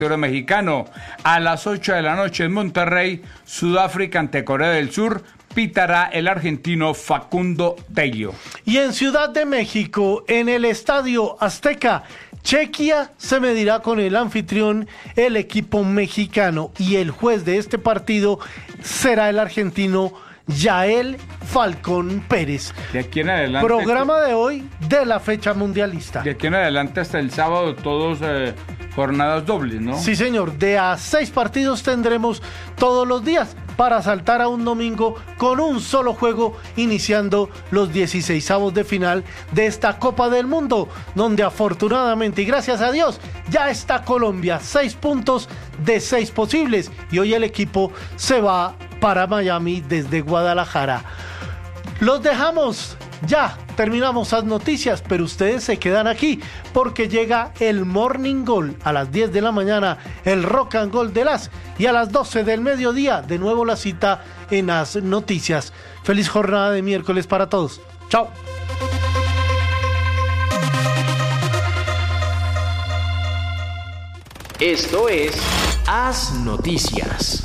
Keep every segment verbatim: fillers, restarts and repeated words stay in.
mexicano. A las ocho de la noche en Monterrey, Sudáfrica ante Corea del Sur, pitará el argentino Facundo Tello. Y en Ciudad de México, en el Estadio Azteca, Chequia se medirá con el anfitrión, el equipo mexicano, y el juez de este partido será el argentino Yael Falcón Pérez. De aquí en adelante. Programa de hoy de la fecha mundialista. De aquí en adelante hasta el sábado todos eh, jornadas dobles, ¿no? Sí, señor. De a seis partidos tendremos todos los días para saltar a un domingo con un solo juego, iniciando los dieciseisavos de final de esta Copa del Mundo, donde afortunadamente y gracias a Dios ya está Colombia, seis puntos de seis posibles, y hoy el equipo se va para Miami desde Guadalajara. Los dejamos, ya terminamos las noticias, pero ustedes se quedan aquí porque llega el Morning Goal a las diez de la mañana, el Rock and Gold de las, y a las doce del mediodía de nuevo la cita en las noticias. Feliz jornada de miércoles para todos. Chao. Esto es Haz Noticias.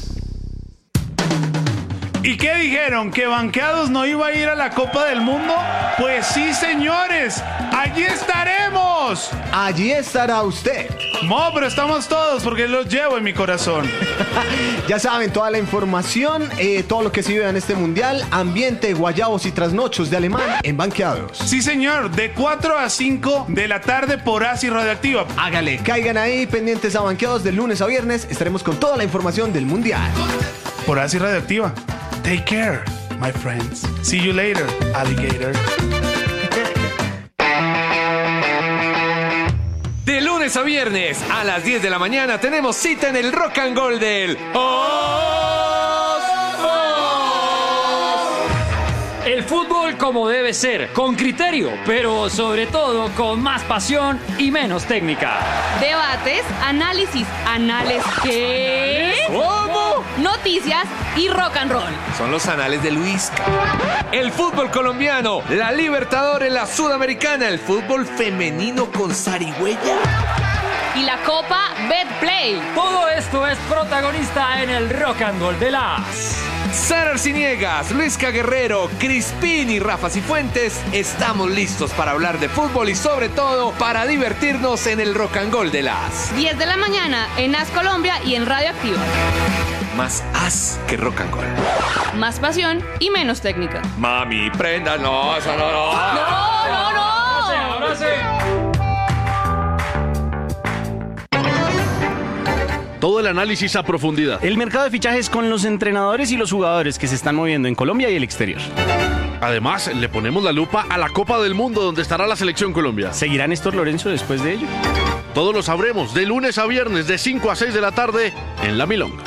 ¿Y qué dijeron? ¿Que Banqueados no iba a ir a la Copa del Mundo? Pues sí, señores, allí estaremos. Allí estará usted. No, pero estamos todos porque los llevo en mi corazón. Ya saben, toda la información, eh, todo lo que se vive en este mundial, ambiente, guayabos y trasnochos de alemán en Banqueados. Sí, señor, de cuatro a cinco de la tarde por Asi Radioactiva. Hágale, caigan ahí pendientes a Banqueados de lunes a viernes. Estaremos con toda la información del mundial. Por Asi Radioactiva. Take care, my friends. See you later, alligator. De lunes a viernes a las diez de la mañana tenemos cita en el Rock and Gold del Os Os. El fútbol como debe ser, con criterio, pero sobre todo con más pasión y menos técnica. Debates, análisis, anales, ¿qué? ¿Cómo? Noticias y rock and roll. Son los anales de Luis. El fútbol colombiano, la Libertadores, la Sudamericana, el fútbol femenino con zarigüeya y la Copa Betplay. Todo esto es protagonista en el Rock and Roll de las. Sara Arciniegas, Luisca Guerrero, Crispín y Rafa Cifuentes, estamos listos para hablar de fútbol y sobre todo para divertirnos en el Rock and Roll de las diez de la mañana en As Colombia y en Radioactiva. Más as que rock and roll. Más pasión y menos técnica. Mami, prenda, no, eso no, no. No, no, no. Ahora sí, ahora sí. Todo el análisis a profundidad. El mercado de fichajes con los entrenadores y los jugadores que se están moviendo en Colombia y el exterior. Además, le ponemos la lupa a la Copa del Mundo, donde estará la Selección Colombia. ¿Seguirá Néstor Lorenzo después de ello? Todo lo sabremos de lunes a viernes de cinco a seis de la tarde en La Milonga.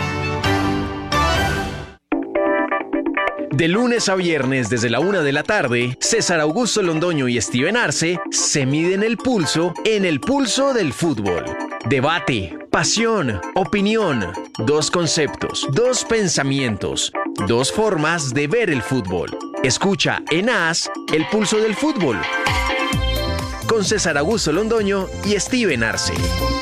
De lunes a viernes desde la una de la tarde, César Augusto Londoño y Steven Arce se miden el pulso en el pulso del fútbol. Debate, pasión, opinión, dos conceptos, dos pensamientos, dos formas de ver el fútbol. Escucha en As el pulso del fútbol con César Augusto Londoño y Steven Arce.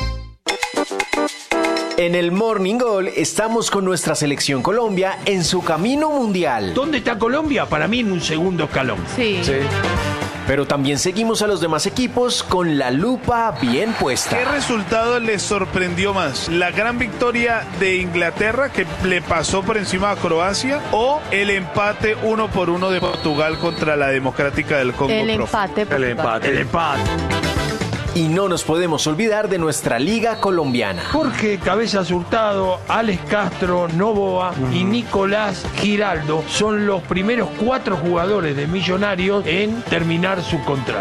En el Morning Goal estamos con nuestra selección Colombia en su camino mundial. ¿Dónde está Colombia? Para mí en un segundo escalón. Sí. Sí. Pero también seguimos a los demás equipos con la lupa bien puesta. ¿Qué resultado les sorprendió más? ¿La gran victoria de Inglaterra que le pasó por encima a Croacia o el empate uno por uno de Portugal contra la Democrática del Congo? El profe? empate. El empate. El empate. Y no nos podemos olvidar de nuestra liga colombiana. Jorge Cabezas Hurtado, Alex Castro, Novoa y Nicolás Giraldo son los primeros cuatro jugadores de Millonarios en terminar su contrato.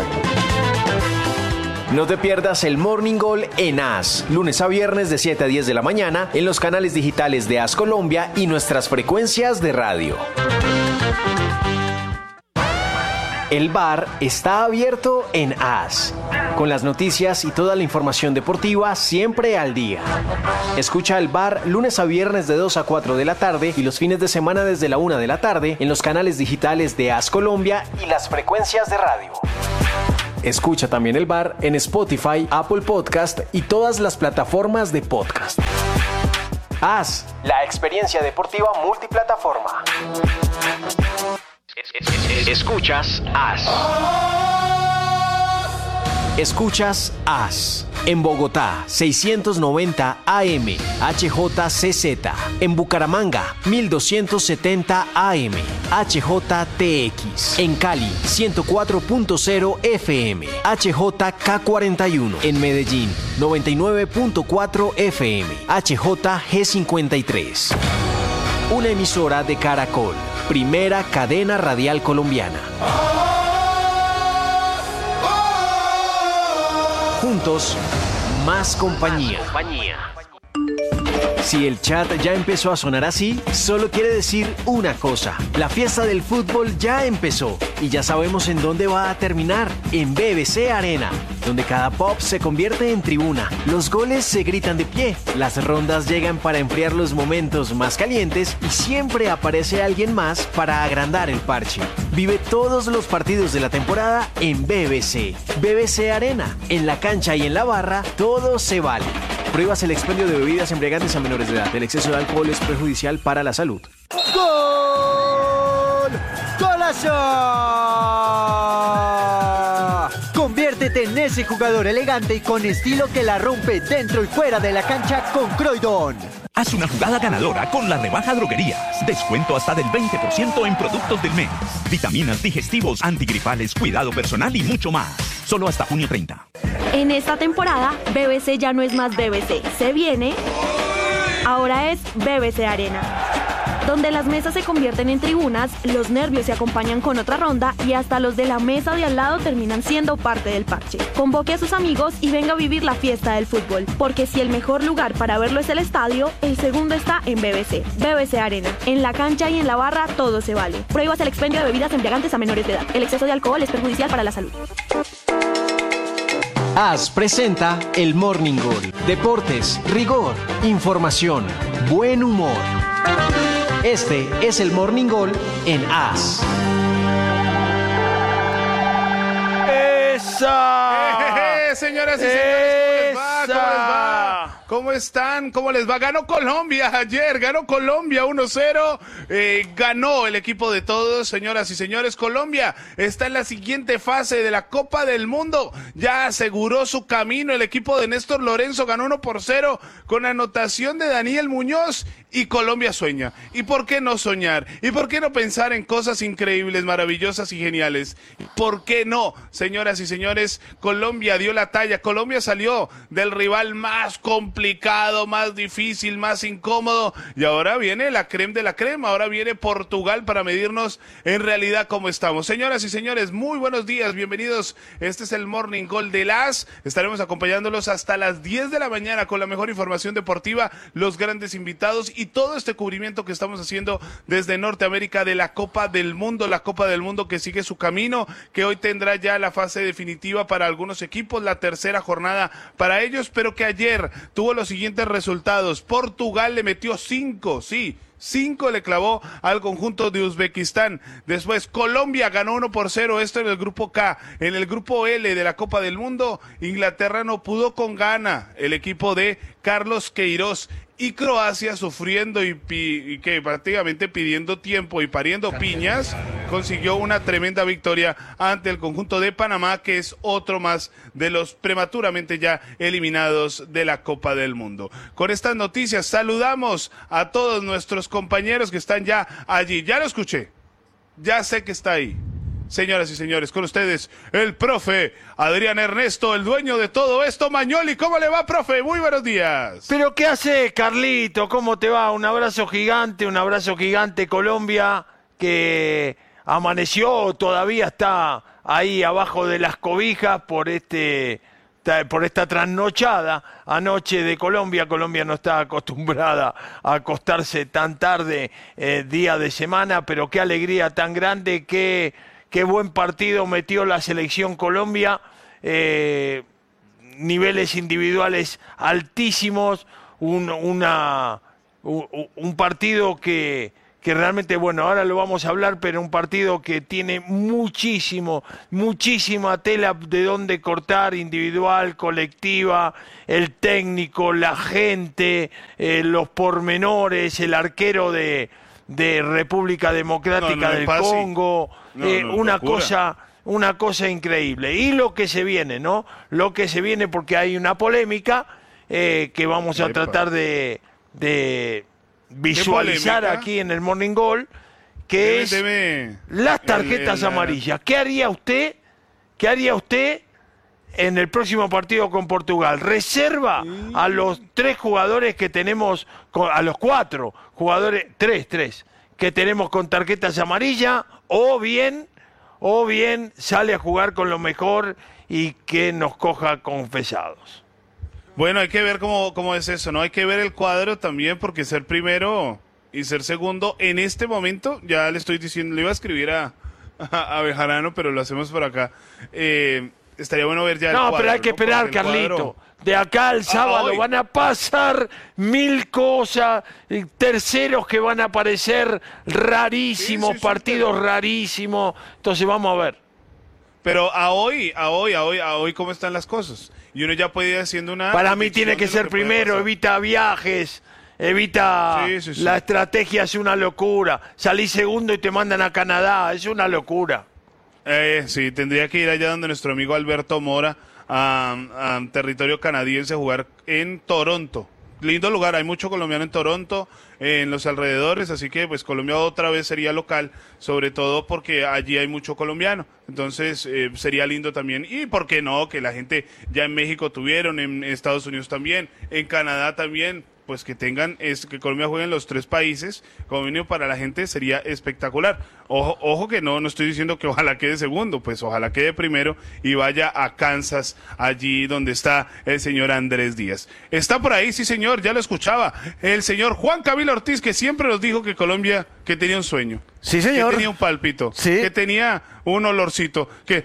No te pierdas el Morning Goal en As, lunes a viernes de siete a diez de la mañana en los canales digitales de As Colombia y nuestras frecuencias de radio. El bar está abierto en As, con las noticias y toda la información deportiva siempre al día. Escucha el bar lunes a viernes de dos a cuatro de la tarde y los fines de semana desde la una de la tarde en los canales digitales de As Colombia y las frecuencias de radio. Escucha también el bar en Spotify, Apple Podcast y todas las plataformas de podcast. Haz la experiencia deportiva multiplataforma. Escuchas Haz. Escuchas Haz. En Bogotá, seiscientos noventa A M, H J C Z. En Bucaramanga, mil doscientos setenta A M, H J T X. En Cali, ciento cuatro punto cero F M, H J K cuarenta y uno. En Medellín, noventa y nueve punto cuatro F M, H J G cincuenta y tres. Una emisora de Caracol, primera cadena radial colombiana. Juntos, más compañía. Si el chat ya empezó a sonar así, solo quiere decir una cosa. La fiesta del fútbol ya empezó y ya sabemos en dónde va a terminar. En B B C Arena, donde cada pop se convierte en tribuna. Los goles se gritan de pie, las rondas llegan para enfriar los momentos más calientes y siempre aparece alguien más para agrandar el parche. Vive todos los partidos de la temporada en B B C. B B C Arena, en la cancha y en la barra, todo se vale. Prohíbas el expendio de bebidas embriagantes a menores de edad. El exceso de alcohol es perjudicial para la salud. ¡Gol! ¡Golazo! Conviértete en ese jugador elegante y con estilo que la rompe dentro y fuera de la cancha con Croydon. Haz una jugada ganadora con la rebaja Droguerías. Descuento hasta del veinte por ciento en productos del mes. Vitaminas, digestivos, antigripales, cuidado personal y mucho más. Solo hasta junio treinta. En esta temporada, B B C ya no es más B B C. Se viene, ahora es B B C Arena, donde las mesas se convierten en tribunas, los nervios se acompañan con otra ronda y hasta los de la mesa de al lado terminan siendo parte del parche. Convoque a sus amigos y venga a vivir la fiesta del fútbol, porque si el mejor lugar para verlo es el estadio, el segundo está en B B C. B B C Arena. En la cancha y en la barra todo se vale. Prohíbas el expendio de bebidas embriagantes a menores de edad. El exceso de alcohol es perjudicial para la salud. Haz presenta el Morning Goal. Deportes, rigor, información, buen humor. Este es el Morning Goal en Haz. ¡Esa! Eh, señoras y señores, ¿cómo les va? ¿Cómo les va? ¿Cómo están? ¿Cómo les va? Ganó Colombia ayer, ganó Colombia uno cero, eh, ganó el equipo de todos, señoras y señores. Colombia está en la siguiente fase de la Copa del Mundo, ya aseguró su camino. El equipo de Néstor Lorenzo ganó uno por cero con anotación de Daniel Muñoz y Colombia sueña. ¿Y por qué no soñar? ¿Y por qué no pensar en cosas increíbles, maravillosas y geniales? ¿Por qué no? Señoras y señores, Colombia dio la talla, Colombia salió del rival más complicado, complicado, más difícil, más incómodo, y ahora viene la crema de la crema, ahora viene Portugal para medirnos en realidad cómo estamos. Señoras y señores, muy buenos días, bienvenidos, este es el Morning Goal de las, estaremos acompañándolos hasta las diez de la mañana con la mejor información deportiva, los grandes invitados y todo este cubrimiento que estamos haciendo desde Norteamérica de la Copa del Mundo, la Copa del Mundo que sigue su camino, que hoy tendrá ya la fase definitiva para algunos equipos, la tercera jornada para ellos, pero que ayer tuvo los siguientes resultados. Portugal le metió cinco, sí, cinco le clavó al conjunto de Uzbekistán. Después Colombia ganó uno por cero, esto en el grupo K. En el grupo L de la Copa del Mundo, Inglaterra no pudo con Ghana, el equipo de Carlos Queiroz. Y Croacia sufriendo y, pi, y que prácticamente pidiendo tiempo y pariendo piñas, consiguió una tremenda victoria ante el conjunto de Panamá, que es otro más de los prematuramente ya eliminados de la Copa del Mundo. Con estas noticias saludamos a todos nuestros compañeros que están ya allí. Ya lo escuché, ya sé que está ahí. Señoras y señores, con ustedes, el profe Adrián Ernesto, el dueño de todo esto, Mañoli. ¿Cómo le va, profe? Muy buenos días. ¿Pero qué hace, Carlito? ¿Cómo te va? Un abrazo gigante, un abrazo gigante, Colombia, que amaneció, todavía está ahí abajo de las cobijas por este... por esta trasnochada anoche de Colombia. Colombia no está acostumbrada a acostarse tan tarde, eh, día de semana, pero qué alegría tan grande, qué, qué buen partido metió la selección Colombia, eh, niveles individuales altísimos, un, una, un, un partido que, que realmente, bueno, ahora lo vamos a hablar, pero un partido que tiene muchísimo, muchísima tela de dónde cortar, individual, colectiva, el técnico, la gente, eh, los pormenores, el arquero de, de República Democrática no, no del fácil. Congo, no, eh, no, una locura. cosa... Una cosa increíble. Y lo que se viene, ¿no? Lo que se viene porque hay una polémica eh, que vamos a Epa. tratar de, de visualizar polémica? aquí en el Morning Goal, que Deme, es deme las el- tarjetas el- amarillas. ¿Qué haría usted? ¿Qué haría usted en el próximo partido con Portugal? ¿Reserva a los tres jugadores que tenemos, con- a los cuatro jugadores, tres, tres, que tenemos con tarjetas amarillas, o bien... o bien sale a jugar con lo mejor y que nos coja confesados? Bueno, hay que ver cómo, cómo es eso, ¿no? Hay que ver el cuadro también, porque ser primero y ser segundo en este momento, ya le estoy diciendo, le iba a escribir a, a, a Bejarano, pero lo hacemos por acá. Eh, estaría bueno ver ya el No, cuadro. pero hay que ¿no? esperar, Porque el Carlito. cuadro- De acá al sábado hoy. van a pasar mil cosas, y terceros que van a aparecer rarísimos, Sí, sí, sí, partidos pero- rarísimos. Entonces vamos a ver. Pero a hoy, a hoy, a hoy, a hoy, ¿cómo están las cosas? Y uno ya puede ir haciendo una... Para mí predicción tiene que de lo ser puede primero, pasar. evita viajes, evita Sí, sí, sí. la estrategia, es una locura. Salí segundo y te mandan a Canadá, es una locura. Eh, sí, tendría que ir allá donde nuestro amigo Alberto Mora, a, a territorio canadiense, a jugar en Toronto. Lindo lugar, hay mucho colombiano en Toronto, eh, en los alrededores, así que pues Colombia otra vez sería local, sobre todo porque allí hay mucho colombiano. Entonces eh, sería lindo también, y por qué no, que la gente ya en México tuvieron, en Estados Unidos también, en Canadá también, pues que tengan, es, que Colombia juegue en los tres países, como mínimo para la gente sería espectacular. Ojo, ojo que no, no estoy diciendo que ojalá quede segundo, pues ojalá quede primero y vaya a Kansas, allí donde está el señor Andrés Díaz. Está por ahí, sí señor, ya lo escuchaba, el señor Juan Camilo Ortiz, que siempre nos dijo que Colombia, que tenía un sueño. Sí, señor. Que tenía un palpito, Sí. que tenía un olorcito, que,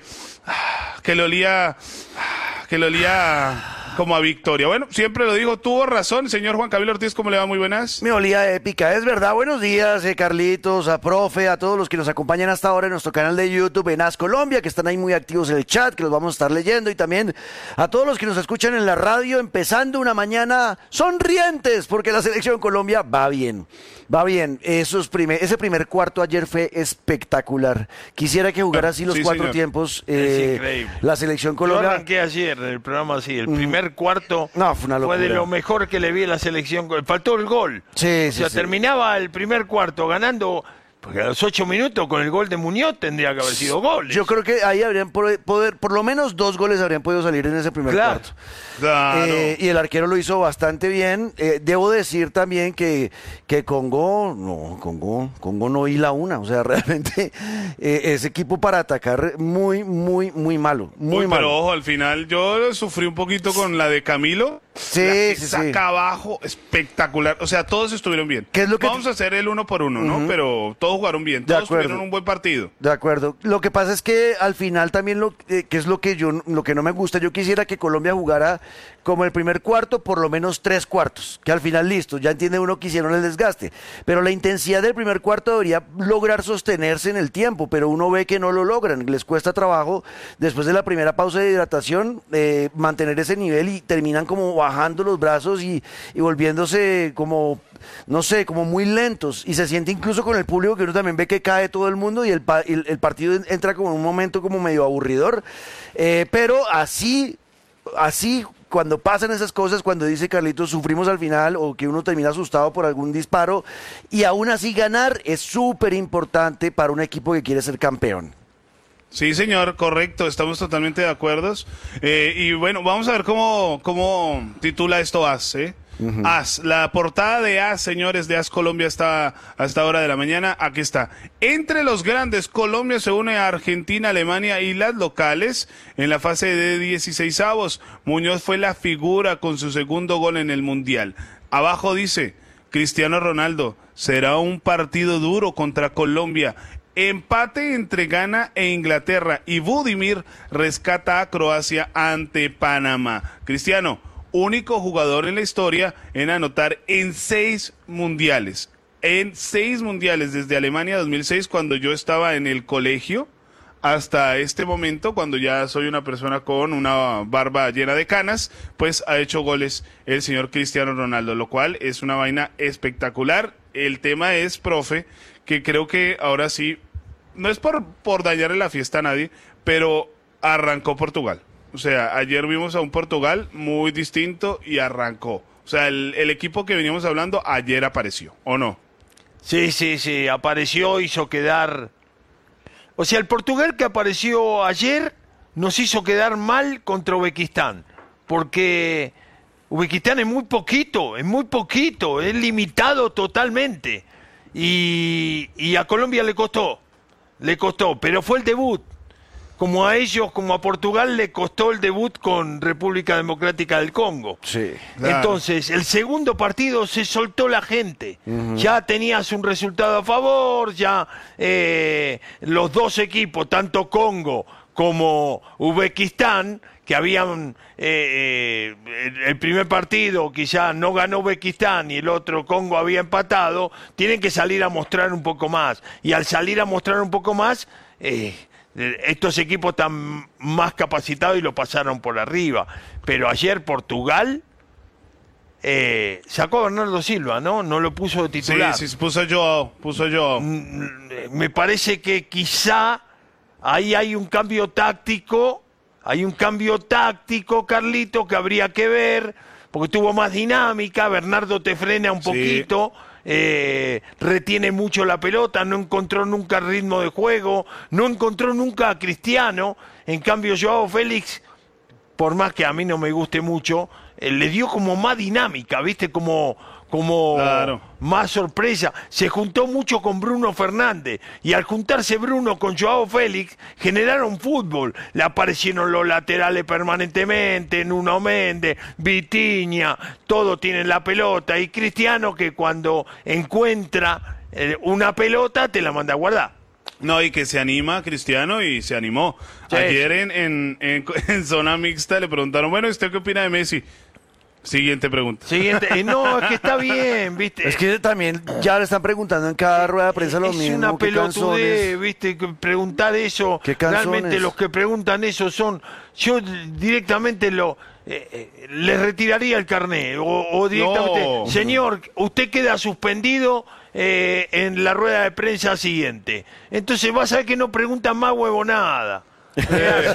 que le olía, que le olía como a victoria. Bueno, siempre lo digo, tuvo razón, señor Juan Camilo Ortiz, ¿cómo le va? Muy buenas. Me olía épica, es verdad. Buenos días, eh, Carlitos, a profe, a todos los que nos acompañan hasta ahora en nuestro canal de YouTube en As Colombia, que están ahí muy activos en el chat, que los vamos a estar leyendo, y también a todos los que nos escuchan en la radio, empezando una mañana sonrientes, porque la selección Colombia va bien, va bien. Esos primer, ese primer cuarto ayer fue espectacular. Quisiera que jugara así los Sí, cuatro señor. tiempos Es eh, increíble. la selección Yo Colombia. arranqué ayer en el programa así, el primer cuarto No, fue una fue de locura. lo mejor que le vi a la selección. Faltó el gol. Sí, O sí, sea, sí. terminaba el primer cuarto ganando, porque a los ocho minutos con el gol de Muñoz tendría que haber sido goles. Yo creo que ahí habrían po- poder, por lo menos dos goles habrían podido salir en ese primer Claro. cuarto. Claro. Eh, y el arquero lo hizo bastante bien. Eh, debo decir también que, que Congo, no, Congo, Congo no hila una. O sea, realmente eh, ese equipo para atacar muy, muy, muy malo. Muy Uy, malo. pero ojo, al final yo sufrí un poquito con la de Camilo. Sí, La que sí, saca sí. abajo, espectacular. O sea, todos estuvieron bien. ¿Qué es lo que Vamos a hacer el uno por uno, ¿no? Ujú. Pero todos jugaron bien, De todos acuerdo. tuvieron un buen partido. De acuerdo. Lo que pasa es que al final también lo eh, que es lo que yo lo que no me gusta, yo quisiera que Colombia jugara como el primer cuarto, por lo menos tres cuartos, que al final listo, ya entiende uno que hicieron el desgaste, pero la intensidad del primer cuarto debería lograr sostenerse en el tiempo, pero uno ve que no lo logran, les cuesta trabajo después de la primera pausa de hidratación eh, mantener ese nivel, y terminan como bajando los brazos y, y volviéndose como, no sé, como muy lentos, y se siente incluso con el público que uno también ve que cae todo el mundo, y el, pa- el, el partido entra como en un momento como medio aburridor, eh, pero así, así cuando pasan esas cosas, cuando dice Carlitos, sufrimos al final, o que uno termina asustado por algún disparo, y aún así ganar es súper importante para un equipo que quiere ser campeón. Sí, señor, correcto, estamos totalmente de acuerdo. Eh, y bueno, vamos a ver cómo, cómo titula esto A S, ¿eh? Uh-huh. A S, la portada de A S, señores, de A S Colombia está a esta hora de la mañana. Aquí está. Entre los grandes, Colombia se une a Argentina, Alemania y las locales en la fase de dieciseisavos. Muñoz fue la figura con su segundo gol en el Mundial. Abajo dice, Cristiano Ronaldo, será un partido duro contra Colombia. Empate entre Ghana e Inglaterra, y Budimir rescata a Croacia ante Panamá. Cristiano, único jugador en la historia en anotar en seis mundiales. en seis mundiales, desde Alemania dos mil seis, cuando yo estaba en el colegio, hasta este momento, cuando ya soy una persona con una barba llena de canas, pues ha hecho goles el señor Cristiano Ronaldo, lo cual es una vaina espectacular. El tema es, profe, que creo que ahora sí, no es por, por dañarle la fiesta a nadie, pero arrancó Portugal. O sea, ayer vimos a un Portugal muy distinto y arrancó. O sea, el, el equipo que veníamos hablando ayer apareció, ¿o no? Sí, sí, sí, apareció, hizo quedar... O sea, el Portugal que apareció ayer nos hizo quedar mal contra Uzbekistán, porque Uzbekistán es muy poquito, es muy poquito, es limitado totalmente. Y, y a Colombia le costó, le costó, pero fue el debut. Como a ellos, como a Portugal, le costó el debut con República Democrática del Congo. Sí, claro. Entonces, el segundo partido se soltó la gente. Uh-huh. Ya tenías un resultado a favor, ya eh, los dos equipos, tanto Congo como Uzbekistán, que habían eh, eh, el primer partido quizá no ganó Uzbekistán y el otro Congo había empatado, tienen que salir a mostrar un poco más. Y al salir a mostrar un poco más... Eh, estos equipos están más capacitados y lo pasaron por arriba. Pero ayer Portugal eh, sacó a Bernardo Silva, ¿no? No lo puso de titular. Sí, sí, puso yo, puso yo. Me parece que quizá ahí hay un cambio táctico, hay un cambio táctico, Carlito, que habría que ver, porque tuvo más dinámica, Bernardo te frena un poquito. Sí. Eh, retiene mucho la pelota, no encontró nunca ritmo de juego, no encontró nunca a Cristiano. En cambio Joao Félix, por más que a mí no me guste mucho, eh, le dio como más dinámica, ¿viste? Como, como claro. Más sorpresa. Se juntó mucho con Bruno Fernández y al juntarse Bruno con Joao Félix generaron fútbol. Le aparecieron los laterales permanentemente, Nuno Méndez, Vitinha, todos tienen la pelota y Cristiano, que cuando encuentra eh, una pelota te la manda a guardar. No, y que se anima Cristiano y se animó. Sí. Ayer en, en, en, en zona mixta le preguntaron, bueno, ¿usted qué opina de Messi? Siguiente pregunta. Siguiente. Eh, no, es que está bien, ¿viste? Es que también ya le están preguntando en cada rueda de prensa lo es mismo. Es una pelotudez, ¿viste? Que preguntar eso. Realmente los que preguntan eso son... Yo directamente lo... Eh, eh, le retiraría el carnet. O, o directamente... No. Señor, usted queda suspendido eh, en la rueda de prensa siguiente. Entonces vas a ver que no preguntan más huevonada. el,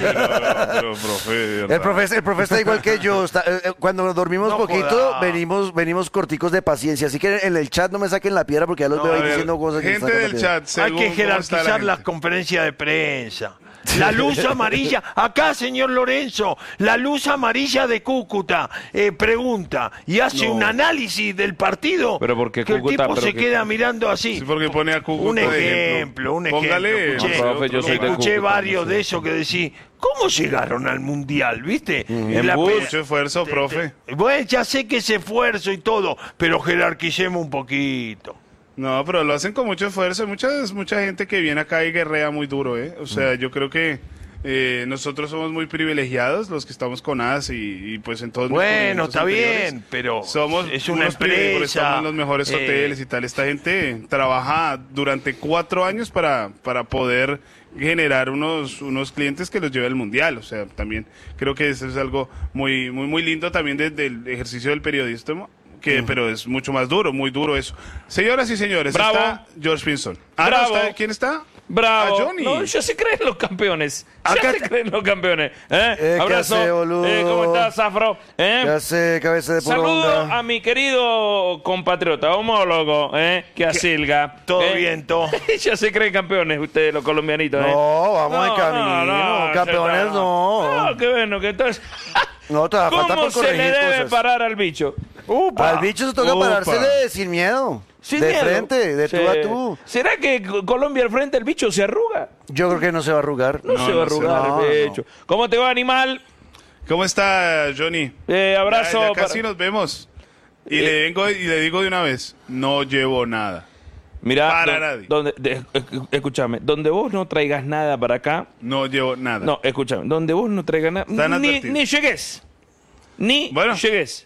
profe, el, profe, el profe está igual que yo. Está, eh, cuando dormimos no poquito, venimos venimos corticos de paciencia. Así que en el chat no me saquen la piedra porque ya los no, veo ahí ver, diciendo cosas. Gente que del chat, hay que jerarquizar la las conferencias de prensa. La luz amarilla, acá señor Lorenzo, la luz amarilla de Cúcuta eh, pregunta y hace no. un análisis del partido. Pero porque que Cúcuta, el tipo se que... queda mirando así. Sí, porque pone a Cúcuta un ejemplo, un ejemplo. Póngale, escuché, no, profe, yo soy escuché de Cúcuta, varios no sé. de esos que decís, ¿cómo llegaron al mundial? ¿Viste? Mm. En mucho esfuerzo, profe. Bueno, ya sé que es esfuerzo y todo, pero jerarquicemos un poquito. No, pero lo hacen con mucho esfuerzo. Hay mucha, mucha gente que viene acá y guerrea muy duro, ¿eh? O sea, mm. yo creo que eh, nosotros somos muy privilegiados, los que estamos con A S y, y pues en todos bueno, está bien, pero somos es una empresa. Estamos en los mejores hoteles eh, y tal. Esta gente trabaja durante cuatro años para, para poder generar unos, unos clientes que los lleve al mundial. O sea, también creo que eso es algo muy, muy, muy lindo también desde el ejercicio del periodismo. Que, uh-huh. Pero es mucho más duro, muy duro eso. Señoras y señores, Bravo. Está George Pinson. Ah, Bravo. No, está, ¿quién está? Bravo. Ah, Johnny. No, ya se creen los campeones. Ya Acá se creen los campeones. ¿Eh? Eh, Abrazo. ¿Qué hace, boludo? Eh, ¿Cómo estás, Zafro? ¿Eh? ¿Qué hace, cabeza de poronga? Saludo a mi querido compatriota, homólogo, ¿eh? Que asilga. Todo ¿eh? bien, todo. Ya se creen campeones ustedes, los colombianitos, ¿eh? No, vamos no, en camino. No, no, campeones no. No, qué bueno, que entonces... No, te va a faltar ¿Cómo por se le corregir debe cosas. parar al bicho? Upa. Al bicho se toca Upa. parársele sin miedo. Sin de miedo. frente, de Sí. tú a tú. ¿Será que Colombia al frente el bicho se arruga? Yo creo que no se va a arrugar. No, no se va a arrugar no, el bicho. no. ¿Cómo te va, animal? ¿Cómo está, Johnny? Eh, abrazo. Ya, ya casi para... nos vemos. Y, Eh. le vengo, y le digo de una vez, no llevo nada. Mira, para do- nadie. donde, de- escúchame, donde vos no traigas nada para acá. No llevo nada. No, escúchame, donde vos no traigas nada. Están Ni, advertidos. ni llegues. Ni Bueno. llegues.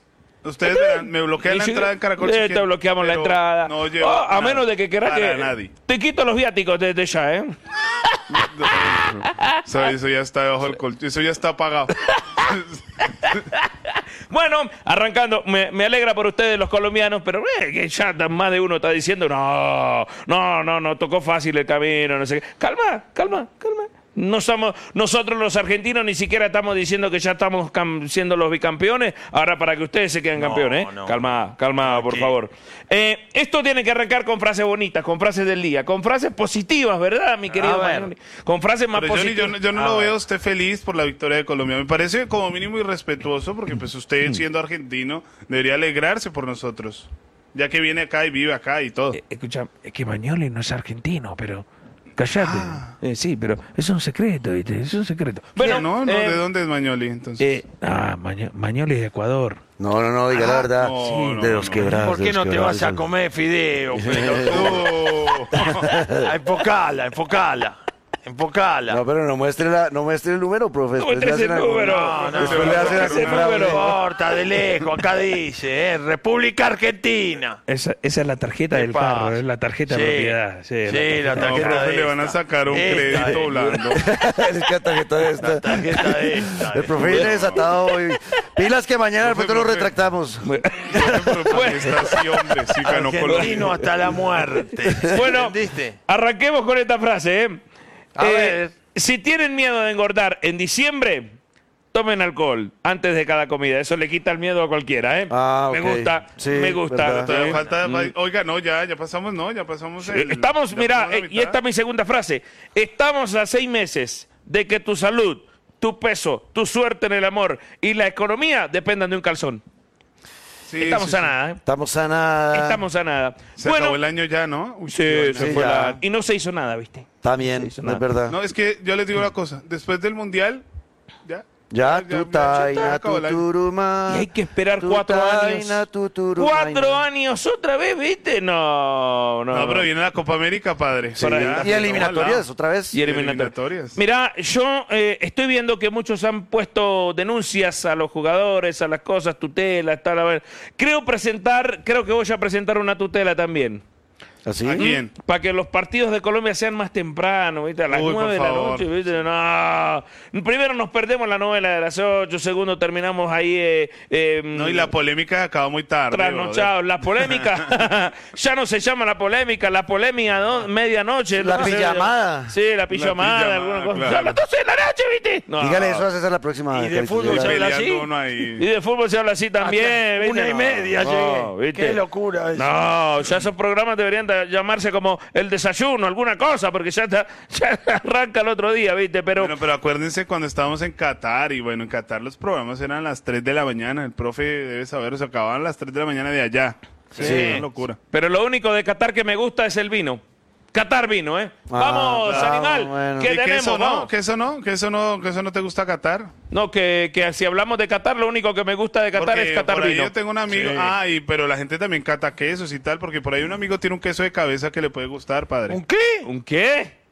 Ustedes verán, me bloquean la entrada en Caracol. Eh, si te quieren, bloqueamos la pero entrada. No llevo Oh, a nada, menos de que quieras para que nadie. te quito los viáticos desde ya, ¿eh? Eso, eso ya está debajo del colchón. Eso ya está pagado. Bueno, arrancando, me, me alegra por ustedes los colombianos, pero eh, que ya más de uno está diciendo, no, no, no, no, tocó fácil el camino, no sé qué. Calma, calma, calma. No somos, nosotros los argentinos ni siquiera estamos diciendo que ya estamos cam- siendo los bicampeones, ahora para que ustedes se queden No, campeones, ¿eh? no. Calma, calma, por favor. Eh, esto tiene que arrancar con frases bonitas, con frases del día, con frases positivas, ¿verdad, mi querido ver. Manuel? Con frases más Pero Johnny, yo, positivas. no- yo no A lo ver. veo a usted feliz por la victoria de Colombia. Me parece como mínimo irrespetuoso porque pues Mm. usted siendo argentino debería alegrarse por nosotros. Ya que viene acá y vive acá y todo. Eh, escucha, es que Mañoli no es argentino, pero... Callate. Eh, sí, pero es un secreto, ¿viste? Es un secreto. Bueno, no, no, eh, ¿de dónde es Mañoli entonces? eh, ah, Maño- Mañoli es de Ecuador. No, no, no, diga la Ah, verdad. no, Sí, no, de los no. quebrados. ¿Por de qué los no te quebrados. vas a comer fideo, Oh. enfocala, enfocala. Enfocala. No, pero no muestre, la, no muestre el número, profe. No Después le muestres hacen el algún- número. No, no, Después le hacen no, algún no, fraude. No importa, de lejos, acá dice, ¿eh? República Argentina. Esa, esa es la tarjeta ¿Qué del pasa? carro, es la tarjeta Sí. de propiedad. Sí, Sí, la No, tarjeta profe, de le van a esta. sacar un Esta crédito es. blando. Es que la tarjeta de esta. Tarjeta de esta. El profe viene desatado hoy. Pilas que mañana Profe, después lo profe. retractamos. Pero ¿por qué está así, hombre? Sí ganó Argentino Colombia. hasta la muerte. Bueno, ¿Entendiste? arranquemos con esta frase, ¿eh? A Eh, ver. Si tienen miedo de engordar en diciembre, tomen alcohol antes de cada comida. Eso le quita el miedo a cualquiera, ¿eh? Ah, Me ok. gusta, Sí, me gusta. verdad. Todavía ¿eh? falta- Mm. Oiga, no, ya, ya pasamos, no, ya pasamos el... Estamos, ya mira, pasamos la eh, y mitad. esta es mi segunda frase. Estamos a seis meses de que tu salud, tu peso, tu suerte en el amor y la economía dependan de un calzón. Sí, Estamos sí, a sí. nada, ¿eh? Estamos a nada. Estamos a nada. Se bueno, acabó el año ya, ¿no? Uy, sí, qué vaina. se Sí, fue ya. la- y no se hizo nada, ¿viste? También, hizo es nada. verdad. No, es que yo les digo una cosa. Después del Mundial, ya. Ya, ya, tu ya, taina, acabó tu el año. turuma. Y hay que esperar tu cuatro taina, años. tu turuma. Cuatro años otra vez, ¿viste? No, no. No, pero viene la Copa América, padre. Sí, Ya, y eliminatorias, otra vez. Y eliminatorias. Mira, yo eh, estoy viendo que muchos han puesto denuncias a los jugadores, a las cosas, tutelas, tal. A ver, creo presentar, creo que voy a presentar una tutela también. ¿Así? ¿A quién? Para que los partidos de Colombia sean más temprano, ¿viste? A las Uy, nueve de por la favor. noche, ¿viste? No. Primero nos perdemos la novela de las ocho, segundo terminamos ahí. Eh, eh, No, y la polémica acaba muy tarde. Trasnochados. La polémica, ya no se llama la polémica, la polémica, ¿no? Medianoche. La no sé. pijamada. Sí, la pijamada, pijamada, alguna cosa. claro. A las doce de la noche, ¿viste? No. Dígale eso a César la próxima. ¿Y de Carito, fútbol llega. se habla Peleando así? uno ahí. Y de fútbol se habla así también, ¿viste? Una y No, media no, llegué. ¿viste? Qué locura eso. No, ya esos programas deberían de llamarse como el desayuno, alguna cosa, porque ya, está, ya arranca el otro día, ¿viste? Pero Bueno, pero acuérdense cuando estábamos en Qatar, y bueno, en Qatar los programas eran a las tres de la mañana. El profe debe saber, se acababan a las tres de la mañana de allá. Sí. Es una locura. Pero lo único de Qatar que me gusta es el vino. Qatar vino, ¿eh? Vamos, claro, animal. bueno. ¿Qué ¿Y que tenemos? eso no? Vamos. ¿Que eso no? ¿Que eso no? ¿Que eso no te gusta Qatar? No, que, que si hablamos de Qatar, lo único que me gusta de Qatar Porque es Qatar por ahí vino. yo tengo un amigo, Sí. ah, y, pero la gente también cata quesos y tal, porque por ahí un amigo tiene un queso de cabeza que le puede gustar, padre. ¿Un qué? ¿Un qué?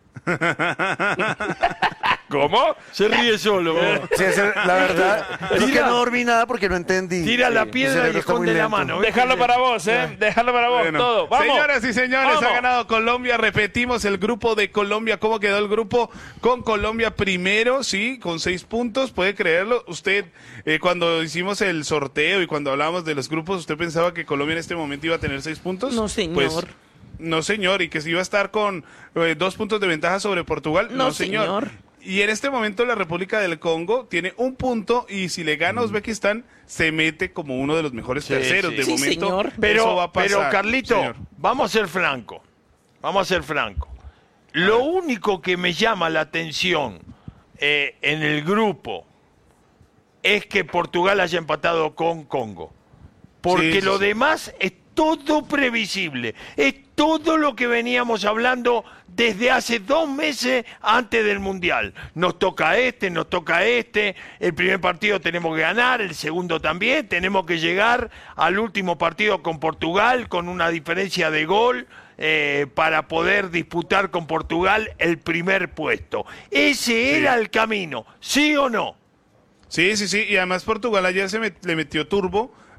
¿Cómo? Se ríe solo. vos. Sí, es el- la verdad, es que Tira. no dormí nada porque no entendí. Tira la Mi piedra y cerebro está muy esconde la lento. mano. ¿viste? Dejarlo para vos, ¿eh? Dejarlo para vos, Bueno, todo. Vamos. Señoras y señores, Vamos. ha ganado Colombia. Repetimos el grupo de Colombia. ¿Cómo quedó el grupo? Con Colombia primero, sí, con seis puntos. ¿Puede creerlo? Usted, eh, cuando hicimos el sorteo y cuando hablábamos de los grupos, ¿usted pensaba que Colombia en este momento iba a tener seis puntos? No, señor. Pues, no, señor. Y que se iba a estar con eh, dos puntos de ventaja sobre Portugal. No, señor. Y en este momento la República del Congo tiene un punto y si le gana a Uzbekistán se mete como uno de los mejores Sí, terceros. sí. De Sí, momento señor. eso Pero, va a pasar. pero Carlito, señor. vamos a ser franco. Vamos a ser franco. Lo único que me llama la atención eh, en el grupo es que Portugal haya empatado con Congo. Porque Sí, sí, lo sí. demás es todo previsible. Es todo lo que veníamos hablando desde hace dos meses antes del Mundial. Nos toca este, nos toca este. El primer partido tenemos que ganar, el segundo también. Tenemos que llegar al último partido con Portugal con una diferencia de gol eh, para poder disputar con Portugal el primer puesto. Ese era el camino, ¿sí o no? Sí, sí, sí. Y además Portugal ayer se met- le metió turbo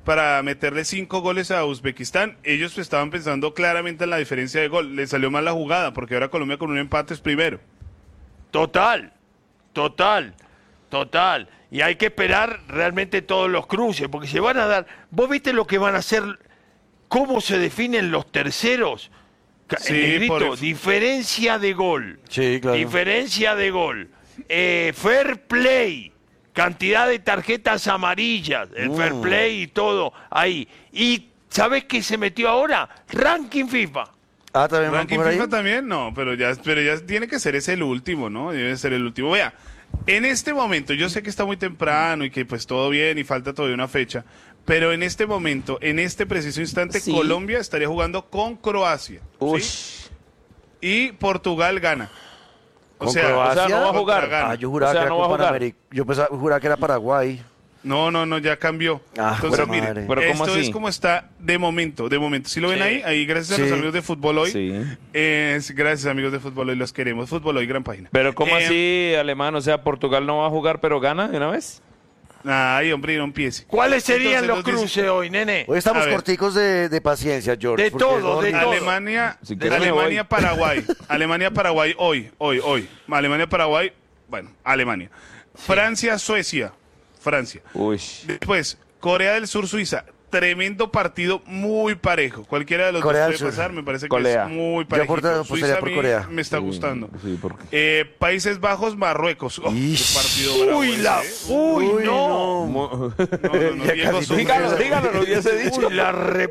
para meterle cinco goles a Uzbekistán. Ellos estaban pensando claramente en la diferencia de gol. Les salió mal la jugada, porque ahora Colombia con un empate es primero. Total, total, total. Y hay que esperar realmente todos los cruces, porque se van a dar... ¿Vos viste lo que van a hacer? ¿Cómo se definen los terceros? Sí, Negrito, por- diferencia de gol. Sí, claro. Diferencia de gol. Eh, fair play. Cantidad de tarjetas amarillas. El Mm. fair play y todo ahí. Y ¿sabés qué se metió ahora? Ranking FIFA. Ah, también van ¿Ranking por ahí. FIFA también? No, pero ya, pero ya tiene que ser ese el último, ¿no? Debe ser el último. Vea, en este momento, yo sé que está muy temprano y que pues todo bien y falta todavía una fecha, pero en este momento, en este preciso instante, Sí. Colombia estaría jugando con Croacia. ¿sí? Y Portugal gana. O ¿Con sea, Croacia? o sea, no va a contra jugar. Ghana. Ah, yo juraba O sea, que era no va a con jugar. Panamérica. Yo pensaba, juraba que era Paraguay. No, no, no, ya cambió. Ah, Entonces, jue mire, madre. Pero ¿cómo esto así? es como está de momento, de momento. ¿Sí lo ven Sí. ahí? Ahí, gracias a Sí. los amigos de Fútbol Hoy. Sí. Eh, gracias, amigos de Fútbol Hoy, los queremos. Fútbol Hoy, gran página. Pero ¿cómo Eh, así, alemán? O sea, Portugal no va a jugar, pero gana de una vez. Ay, hombre, no empiece. ¿Cuáles serían Entonces, los nos dice- cruces hoy, nene? Hoy estamos A ver. corticos de, de paciencia, George. De porque todo, de no- todo. Alemania, Si quieres me Alemania, voy. Paraguay. Alemania, Paraguay, hoy, hoy, hoy. Alemania, Paraguay, bueno, Alemania. Francia, Suecia, Francia. Uy. Después, Corea del Sur, Suiza. Tremendo partido, muy parejo. Cualquiera de los Corea dos del puede Sur. pasar, me parece que Corea. es muy Yo parejo. aporta- apostaría por Corea. me está gustando. Sí, porque... Eh, Países Bajos, Marruecos. Oh, qué Ish. partido bravo Uy, ese, la... ¿eh? Uy, Uy, no. no. Mo- No, no, no, Ya Diego casi Sousa. dígalo, dígalo, lo hubiese dicho. Uy, la re...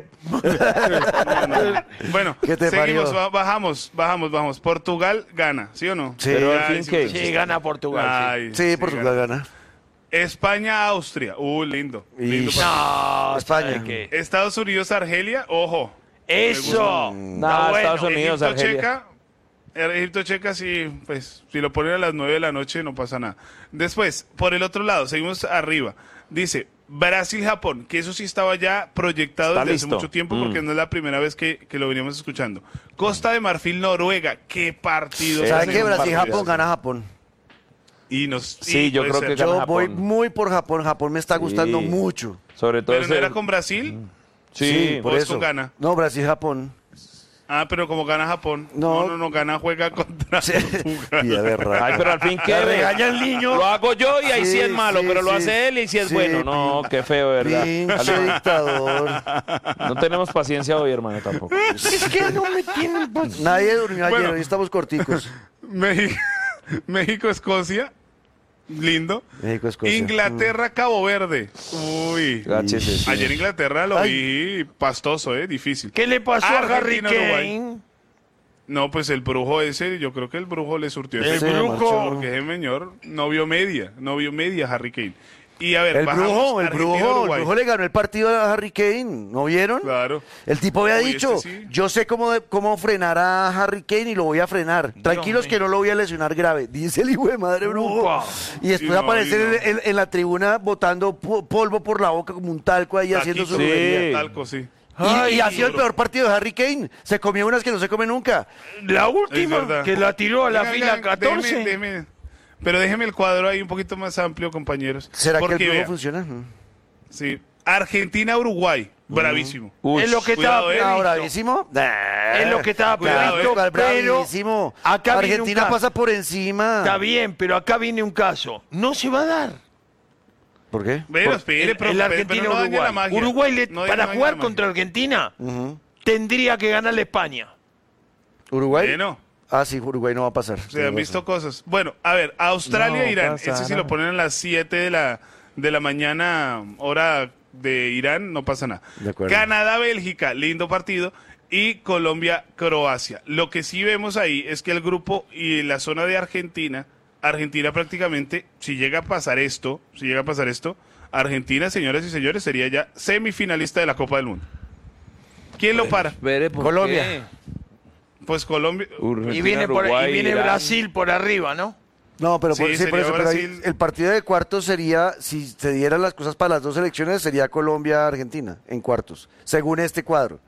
Bueno, ¿Qué te seguimos, parió? ba- bajamos, bajamos, bajamos. Portugal gana, ¿sí o no? Sí. Pero al Ya fin, hicimos- ¿qué? Sí, gana Portugal. Ay, Sí, Portugal gana. España, Austria. Uh, lindo. lindo Ish. partido. No, España. ¿sabe qué? Estados Unidos, Argelia, ojo. Eso. Nah, Está bueno. Estados Unidos, Egipto, Argelia. Checa. Egipto, Checa, sí, pues, si lo ponen a las nueve de la noche no pasa nada. Después, por el otro lado, seguimos arriba. Dice Brasil, Japón, que eso sí estaba ya proyectado Está desde listo. hace mucho tiempo porque Mm. no es la primera vez que, que lo veníamos escuchando. Costa de Marfil, Noruega, qué partido. Sí. ¿Sabe ese qué? es un Brasil, partidazo. Japón, gana Japón. Y nos, Sí, y yo puede creo ser. que gana Yo Japón. voy muy por Japón. Japón me está gustando Sí. mucho. Sobre todo Pero no ese- era con Brasil. Sí, por ¿o es eso. con Ghana? No, Brasil, Japón. Ah, pero como gana Japón. No. No, no, no, gana, juega contra Sí. Portugal. Y de verdad. Ay, pero al fin qué La ve? regaña el niño. Lo hago yo y ahí sí, Sí, es malo, sí, pero lo sí. hace él y sí es Sí, bueno. No, pin- qué feo, ¿verdad? Pinche Ale- dictador. No tenemos paciencia hoy, hermano, tampoco. Es que no me tienen paciencia. Nadie durmió ayer, Bueno. hoy estamos corticos. México, México, Escocia. Lindo. México, Escocia. Inglaterra, Cabo Verde. Uy. Gáchese, sí. Ayer Inglaterra lo Ay. vi pastoso, eh, difícil. ¿Qué le pasó a Harry Argentina, Uruguay. Kane? No, pues el brujo ese, yo creo que el brujo le surtió El efecto. brujo. Porque ese señor no vio media, no vio media Harry Kane. Y a ver, El bajamos, brujo, el Argentina, brujo, el Uruguay. brujo le ganó el partido a Harry Kane, ¿no vieron? Claro. El tipo había Uy, dicho, este sí. yo sé cómo, de- cómo frenar a Harry Kane y lo voy a frenar. Tranquilos mío. que no lo voy a lesionar grave, dice el hijo de madre brujo. Upa. Y después Y no, aparece y no. en, en- en la tribuna botando po- polvo por la boca como un talco ahí haciendo su Taquito, brujería. Sí. talco, sí. Y, y Ay, ha sido el peor partido de Harry Kane. Se comió unas que no se come nunca. La Es última verdad. que la tiró a la Venga, fila venga, catorce. déjeme- déjeme- pero déjeme el cuadro ahí un poquito más amplio, compañeros. ¿Será Porque, que el vea, juego funciona? Mm. Sí. Argentina, Uruguay. Bravísimo. Uy, Es lo que cuidado, estaba eh. previsto. Ah, bravísimo. Es lo que estaba Cuidado, previsto, ¿Cuál pero bravísimo? acá viene un Argentina caso. pasa por encima. Está bien, pero acá viene un caso. No se va a dar. ¿Por qué? Pero espere, El, pero, el pero Argentina no dañe la Uruguay. magia. Uruguay le- No dañe- para no dañe jugar la magia. contra Argentina Ujú. tendría que ganarle España. ¿Uruguay? Bueno. Ah, sí, Uruguay no va a pasar. Se han visto cosas. Bueno, a ver, Australia No e Irán. pasa Ese sí nada. lo ponen a las siete de la, de la mañana, hora de Irán, no pasa nada. De acuerdo. Canadá, Bélgica, lindo partido. Y Colombia, Croacia. Lo que sí vemos ahí es que el grupo y la zona de Argentina, Argentina prácticamente, si llega a pasar esto, si llega a pasar esto, Argentina, señoras y señores, sería ya semifinalista de la Copa del Mundo. ¿Quién lo para? Espere, ¿por Colombia. qué? Pues Colombia. Y viene, por, y Uruguay, viene Irán. Brasil por arriba, ¿no? No, pero Sí, por, sí, por sería eso, pero ahí Brasil. el partido de cuartos sería, si se dieran las cosas para las dos selecciones, sería Colombia-Argentina en cuartos, según este cuadro.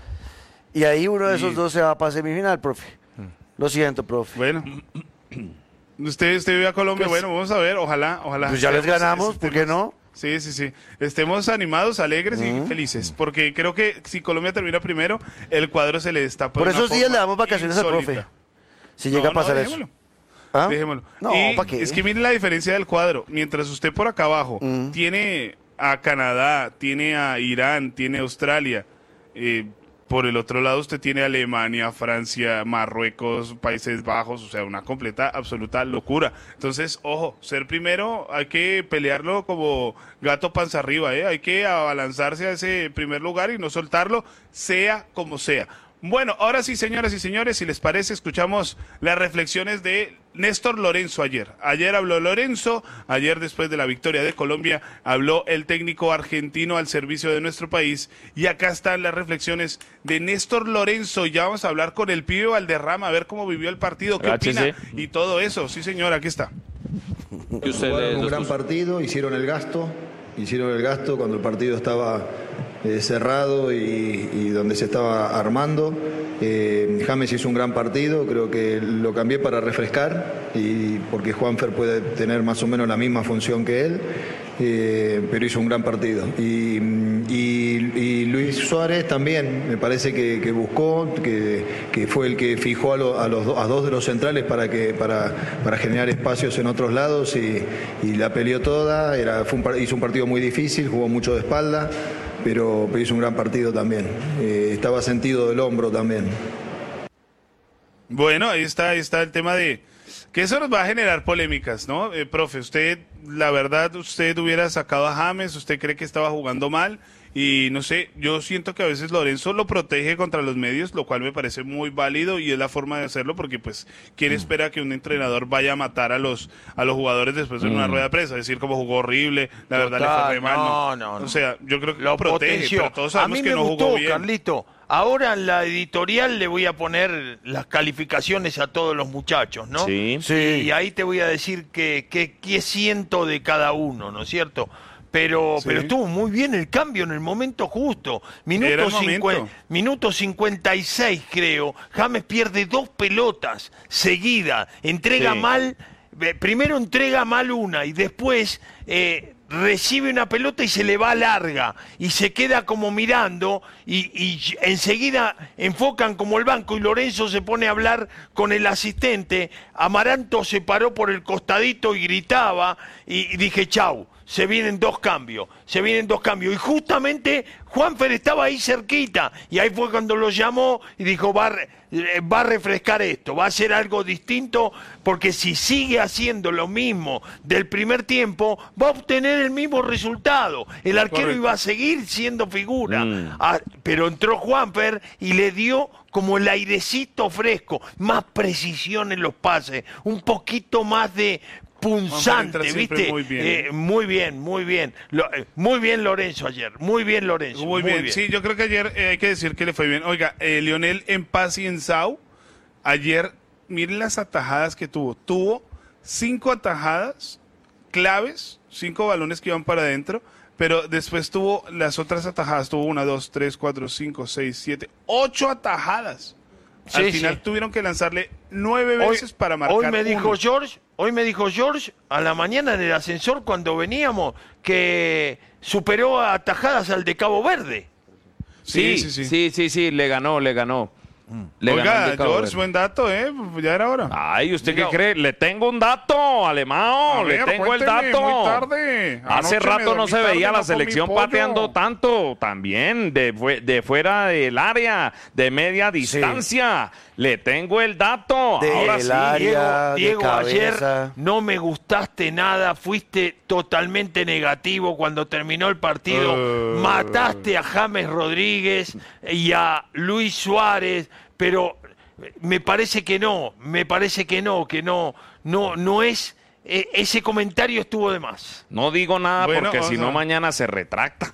Y ahí uno de esos Y- dos se va para semifinal, profe. Lo siento, profe. Bueno. Usted, usted vive a Colombia, Pues- bueno, vamos a ver, ojalá, ojalá. Pues ya les Esperemos ganamos, ese ¿por tema. qué no? Sí, sí, sí. Estemos animados, alegres y felices, porque creo que si Colombia termina primero, el cuadro se le destapa. Por de una esos días forma le damos vacaciones al insólita. profe. Si No, llega a no, pasar dejémoslo. eso. ¿Ah? Dejémoslo. No, Y ¿para qué? es que miren la diferencia del cuadro. Mientras usted por acá abajo Mm. tiene a Canadá, tiene a Irán, tiene a Australia, eh, por el otro lado usted tiene a Alemania, Francia, Marruecos, Países Bajos, o sea, una completa, absoluta locura. Entonces, ojo, ser primero hay que pelearlo como gato panza arriba, ¿eh? Hay que abalanzarse a ese primer lugar y no soltarlo, sea como sea. Bueno, ahora sí, señoras y señores, si les parece, escuchamos las reflexiones de Néstor Lorenzo ayer. Ayer habló Lorenzo, ayer después de la victoria de Colombia, habló el técnico argentino al servicio de nuestro país. Y acá están las reflexiones de Néstor Lorenzo. Ya vamos a hablar con el pibe Valderrama, a ver cómo vivió el partido, qué opina y todo eso. Sí, señor, aquí está. Jugaron un gran partido, hicieron el gasto, hicieron el gasto cuando el partido estaba eh, cerrado y, y donde se estaba armando. Eh, James hizo un gran partido, creo que lo cambié para refrescar, y porque Juanfer puede tener más o menos la misma función que él, eh, pero hizo un gran partido. Y, y, y Luis Suárez también, me parece que, que buscó, que, que fue el que fijó a, lo, a, los, a dos de los centrales para, que, para, para generar espacios en otros lados, y, y la peleó toda. Era, fue un, hizo un partido muy difícil, jugó mucho de espalda, pero, pero hizo un gran partido también. Eh, estaba sentido del hombro también. Bueno, ahí está, ahí está el tema de que eso nos va a generar polémicas, ¿no? Eh, profe, usted, la verdad, usted hubiera sacado a James, usted cree que estaba jugando mal, y no sé, yo siento que a veces Lorenzo lo protege contra los medios, lo cual me parece muy válido y es la forma de hacerlo, porque pues, ¿quién Mm. espera que un entrenador vaya a matar a los a los jugadores después de una Mm. rueda de prensa? Decir como jugó horrible, la verdad le fue re mal. no, no, no. O sea, yo creo que Lo lo protege, potenció. pero todos A sabemos mí que me no gustó, jugó bien. Carlito. Ahora en la editorial le voy a poner las calificaciones a todos los muchachos, ¿no? Sí. Sí. Y ahí te voy a decir que, que, qué siento de cada uno, ¿no es cierto? Pero, Sí. pero estuvo muy bien el cambio en el momento justo. Era Minuto, el momento. cincuen- minuto cincuenta y seis, creo. James pierde dos pelotas seguidas. Entrega Sí. mal. eh, Primero entrega mal una y después eh, recibe una pelota y se le va larga. Y se queda como mirando y, y enseguida enfocan como el banco y Lorenzo se pone a hablar con el asistente. Amaranto se paró por el costadito y gritaba y, y dije, chau. Se vienen dos cambios, se vienen dos cambios. Y justamente Juanfer estaba ahí cerquita. Y ahí fue cuando lo llamó y dijo, va a, re- eh, va a refrescar esto, va a hacer algo distinto, porque si sigue haciendo lo mismo del primer tiempo, va a obtener el mismo resultado. El arquero Correcto. iba a seguir siendo figura. Mm. Ah, pero entró Juanfer y le dio como el airecito fresco, más precisión en los pases, un poquito más de punzante, entra siempre ¿viste? muy bien. Eh, muy bien, muy bien. Lo- eh, muy bien Lorenzo ayer, muy bien Lorenzo. Muy, bien. sí, yo creo que ayer eh, hay que decir que le fue bien. Oiga, eh, Lionel en paz y en Sau, ayer, miren las atajadas que tuvo. Tuvo cinco atajadas claves, cinco balones que iban para adentro, pero después tuvo las otras atajadas, tuvo una, dos, tres, cuatro, cinco, seis, siete, ocho atajadas. Sí, Al final sí. tuvieron que lanzarle nueve Hoy, veces para marcar hoy me dijo uno. George, hoy me dijo George a la mañana en el ascensor cuando veníamos que superó a atajadas al de Cabo Verde. Sí, sí, sí, sí, sí, le ganó, le ganó. Le ganó el Oiga, de Cabo George, Verde. buen dato, ¿eh? Ya era hora. Ay, ¿usted Diga- qué cree? Le tengo un dato, Alemão, A le ver, tengo el cuénteme, dato. muy tarde. Hace Anoche me rato no dormí se tarde, veía no la comí selección pollo. pateando tanto, también de, fue- de fuera del área, de media distancia. Le tengo el dato. De Ahora el sí. área. Diego, de Diego, ayer cabeza. no me gustaste nada, fuiste totalmente negativo cuando terminó el partido. Eh. Mataste a James Rodríguez y a Luis Suárez, pero me parece que no, me parece que no, que no, no, no es. eh, ese comentario estuvo de más. No digo nada Bueno, porque vamos si a no ver. mañana se retracta.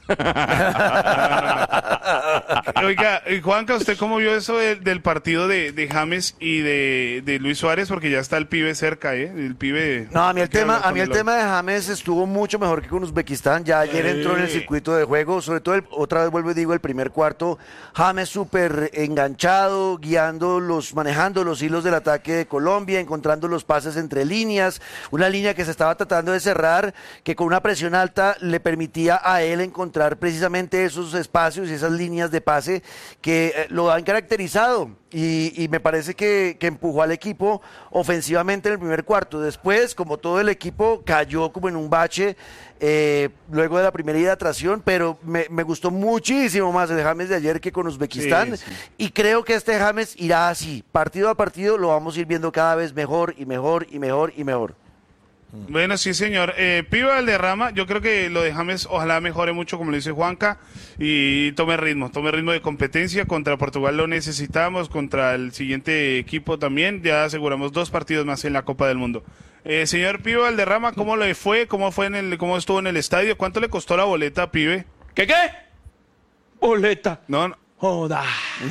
Oiga, y Juanca, ¿usted cómo vio eso del, del partido de, de James y de, de Luis Suárez? Porque ya está el pibe cerca, ¿eh? El pibe... No, a mí el ¿qué tema, habla a con mí el otro? tema de James estuvo mucho mejor que con Uzbekistán. Ya ayer entró en el Sí. circuito de juego, sobre todo el- otra vez vuelvo y digo el primer cuarto. James súper enganchado, guiando los, manejando los hilos del ataque de Colombia, encontrando los pases entre líneas, una una línea que se estaba tratando de cerrar, que con una presión alta le permitía a él encontrar precisamente esos espacios y esas líneas de pase que eh, lo han caracterizado. Y, y me parece que, que empujó al equipo ofensivamente en el primer cuarto. Después, como todo el equipo, cayó como en un bache eh, luego de la primera hidratación, pero me, me gustó muchísimo más el James de ayer que con Uzbekistán. Sí, sí. Y creo que este James irá así, partido a partido lo vamos a ir viendo cada vez mejor y mejor y mejor y mejor. Bueno, sí, señor. Eh, Pibe Valderrama, yo creo que lo de James ojalá mejore mucho, como le dice Juanca, y tome ritmo, tome ritmo de competencia. Contra Portugal lo necesitamos, contra el siguiente equipo también. Ya aseguramos dos partidos más en la Copa del Mundo. Eh, señor Pibe Valderrama, ¿cómo le fue? ¿Cómo fue en el, cómo estuvo en el estadio? ¿Cuánto le costó la boleta, Pibe? ¿Qué qué? Boleta. No, no. Joda.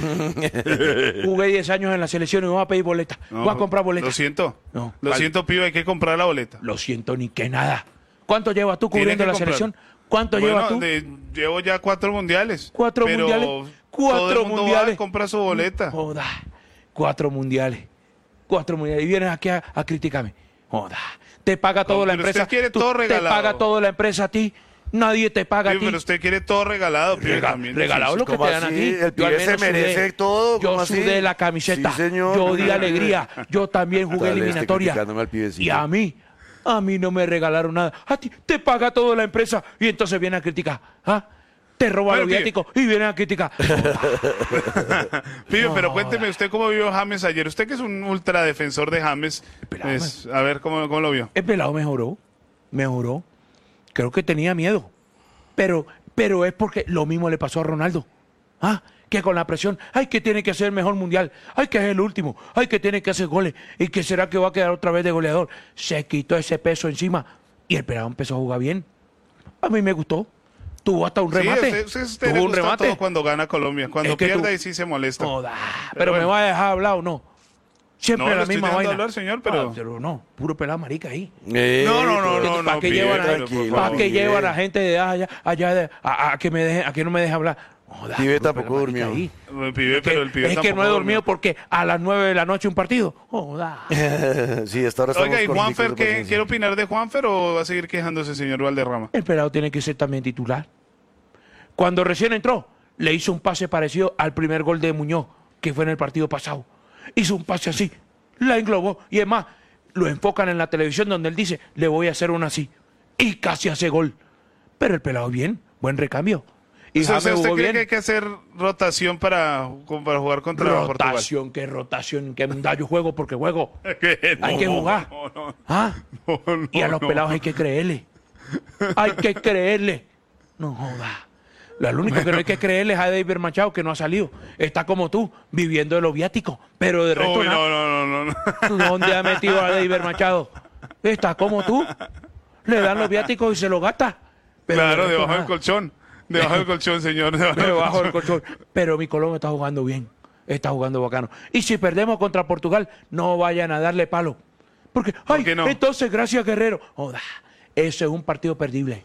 Jugué diez años en la selección y me voy a pedir boleta. No, voy a comprar boleta. Lo siento. No. Lo siento, Pibe, hay que comprar la boleta. Lo siento, ni que nada. ¿Cuánto llevas tú cubriendo la comprar. selección? ¿Cuánto bueno, llevas tú? De, llevo ya cuatro mundiales. ¿Cuatro pero mundiales? Cuatro todo el mundo mundiales. Va a comprar su boleta. Joda. Cuatro mundiales. Cuatro mundiales. Y vienes aquí a, a criticarme. Joda. Te paga toda la empresa. Usted quiere tú, todo regalado. Te paga toda la empresa a ti. Nadie te paga sí, a ti. Pero usted quiere todo regalado. Rega también, regalado lo que te dan así? aquí. El pibe se merece sudé, todo. Yo así? sudé la camiseta. Sí, señor. Yo di alegría. Yo también jugué Dale, eliminatoria. Este y a mí, a mí no me regalaron nada. A ti te paga toda la empresa. Y entonces vienen a criticar. ¿Ah? Te roban los viáticos y vienen a criticar. Pibe, no, pero cuénteme usted cómo vio James ayer. Usted que es un ultradefensor de James. Pues, a ver, ¿cómo, ¿cómo lo vio? El pelado mejoró. Mejoró. Creo que tenía miedo. Pero, pero es porque lo mismo le pasó a Ronaldo. ¿Ah? Que con la presión, ay, que tiene que ser el mejor mundial, ay, que es el último, ay, que tiene que hacer goles, y que será que va a quedar otra vez de goleador. Se quitó ese peso encima y el pelado empezó a jugar bien. A mí me gustó. Tuvo hasta un remate. Sí, usted, usted Tuvo le un gusta remate. todo cuando gana Colombia. Cuando pierde, ahí sí se molesta. Joda, pero, pero bueno. me va a dejar hablar o no. Siempre no, la misma vaina. Hablar, señor, pero... Ah, pero no, puro pelado marica ahí. Eh, no, no, no, no, ¿Para no, qué pide, llevan, tranquilo, ¿para qué llevan a gente de allá, allá de, a, a que me deje, a que no me deje hablar? Joda, pibe tampoco durmió. Ahí. Pibe, pero el pibe es que no he dormido porque a las nueve de la noche un partido. Joda. Sí, hasta ahora estamos. Oiga, ¿y Juanfer qué? ¿Quiere opinar de Juanfer o va a seguir quejándose, señor Valderrama? El pelado tiene que ser también titular. Cuando recién entró, le hizo un pase parecido al primer gol de Muñoz, que fue en el partido pasado. Hizo un pase así, la englobó, y es más, lo enfocan en la televisión donde él dice, le voy a hacer una así, y casi hace gol. Pero el pelado bien, buen recambio. Y o sea, ¿usted cree bien? que hay que hacer rotación para, para jugar contra rotación, Portugal? Rotación, ¿qué rotación? ¿Qué da? Yo juego porque juego. No, hay que jugar. No, no, ¿Ah? no, no, y a los no. pelados hay que creerle. Hay que creerle. No joda. Lo único bueno. que no hay que creerle es a David Machado, que no ha salido. Está como tú, viviendo de los viáticos. Pero de resto Uy, nada. no, no, no, no. ¿Dónde ha metido a David Machado? Está como tú. Le dan los viáticos y se los gasta. Pero claro, de debajo nada. del colchón. Debajo del colchón, señor. Debajo, debajo del colchón. Pero mi Colombia está jugando bien. Está jugando bacano. Y si perdemos contra Portugal, no vayan a darle palo. Porque, ay, ¿por no? entonces, gracias, Guerrero. Joda, eso es un partido perdible.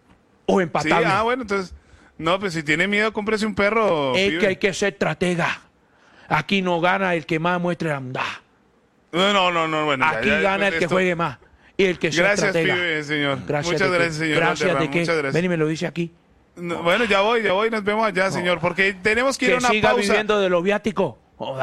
O empatable. Sí, ah, bueno, entonces... No, pues si tiene miedo, cómprese un perro. Es pibe. que hay que ser estratega. Aquí no gana el que más muestre la andá. No, no, no, no, bueno. Aquí ya, ya, gana el que esto... juegue más. Y el que sea gracias, estratega. Pibe, señor. Gracias Muchas de gracias, que, señor. Gracias Valderrama, de que, muchas gracias. ven y me lo dice aquí. No, bueno, ya voy, ya voy. Nos vemos allá, señor. Porque tenemos que ir que a una siga pausa. viviendo de los viáticos.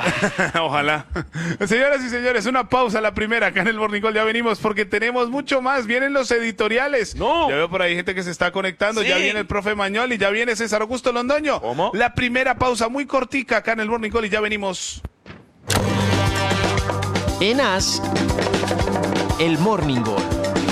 Ojalá. Señoras y señores, una pausa, la primera acá en el Morning Call. Ya venimos porque tenemos mucho más. Vienen los editoriales. No. Ya veo por ahí gente que se está conectando. Sí. Ya viene el profe Mañol y ya viene César Augusto Londoño. ¿Cómo? La primera pausa muy cortica acá en el Morning Call y ya venimos. En A S, el Morning Call.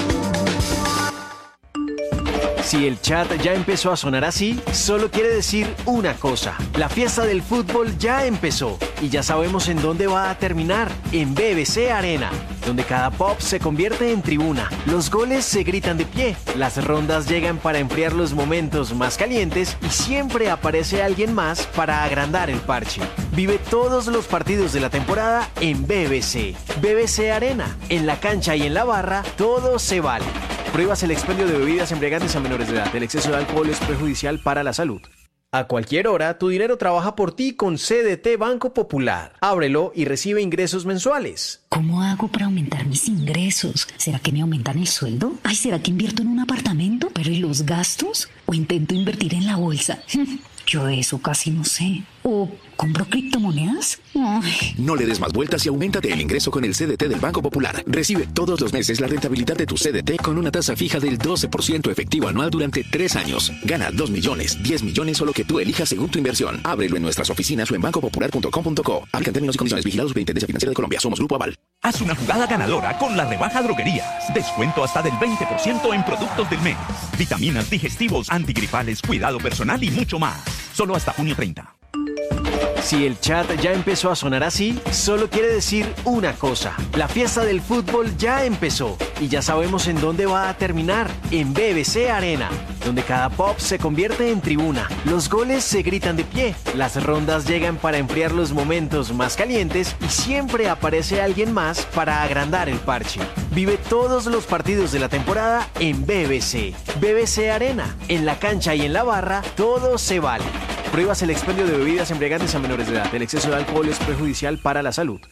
Si el chat ya empezó a sonar así, solo quiere decir una cosa. La fiesta del fútbol ya empezó y ya sabemos en dónde va a terminar, en B B C Arena, donde cada pop se convierte en tribuna. Los goles se gritan de pie, las rondas llegan para enfriar los momentos más calientes y siempre aparece alguien más para agrandar el parche. Vive todos los partidos de la temporada en B B C. B B C Arena, en la cancha y en la barra, todo se vale. Prohíbas el expendio de bebidas embriagantes a menores de edad. El exceso de alcohol es perjudicial para la salud. A cualquier hora, tu dinero trabaja por ti con C D T Banco Popular. Ábrelo y recibe ingresos mensuales. ¿Cómo hago para aumentar mis ingresos? ¿Será que me aumentan el sueldo? Ay, ¿será que invierto en un apartamento? ¿Pero y los gastos? ¿O intento invertir en la bolsa? Yo eso casi no sé. ¿O compro criptomonedas? Ay. No le des más vueltas y auméntate el ingreso con el C D T del Banco Popular. Recibe todos los meses la rentabilidad de tu C D T con una tasa fija del doce por ciento efectivo anual durante tres años. Gana dos millones, diez millones o lo que tú elijas según tu inversión. Ábrelo en nuestras oficinas o en banco popular punto com punto co. Aplican términos y condiciones. Vigilados Superintendencia Financiera de Colombia. Somos Grupo Aval. Haz una jugada ganadora con la rebaja Droguerías. Descuento hasta del veinte por ciento en productos del mes. Vitaminas, digestivos, antigripales, cuidado personal y mucho más. Solo hasta junio treinta. Si el chat ya empezó a sonar así, solo quiere decir una cosa. La fiesta del fútbol ya empezó y ya sabemos en dónde va a terminar, en B B C Arena, donde cada pop se convierte en tribuna. Los goles se gritan de pie, las rondas llegan para enfriar los momentos más calientes y siempre aparece alguien más para agrandar el parche. Vive todos los partidos de la temporada en B B C. B B C Arena, en la cancha y en la barra, todo se vale. Prohíbas el expendio de bebidas embriagantes a menores de edad. El exceso de alcohol es perjudicial para la salud.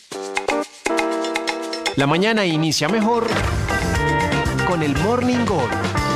La mañana inicia mejor con el Morning Gol.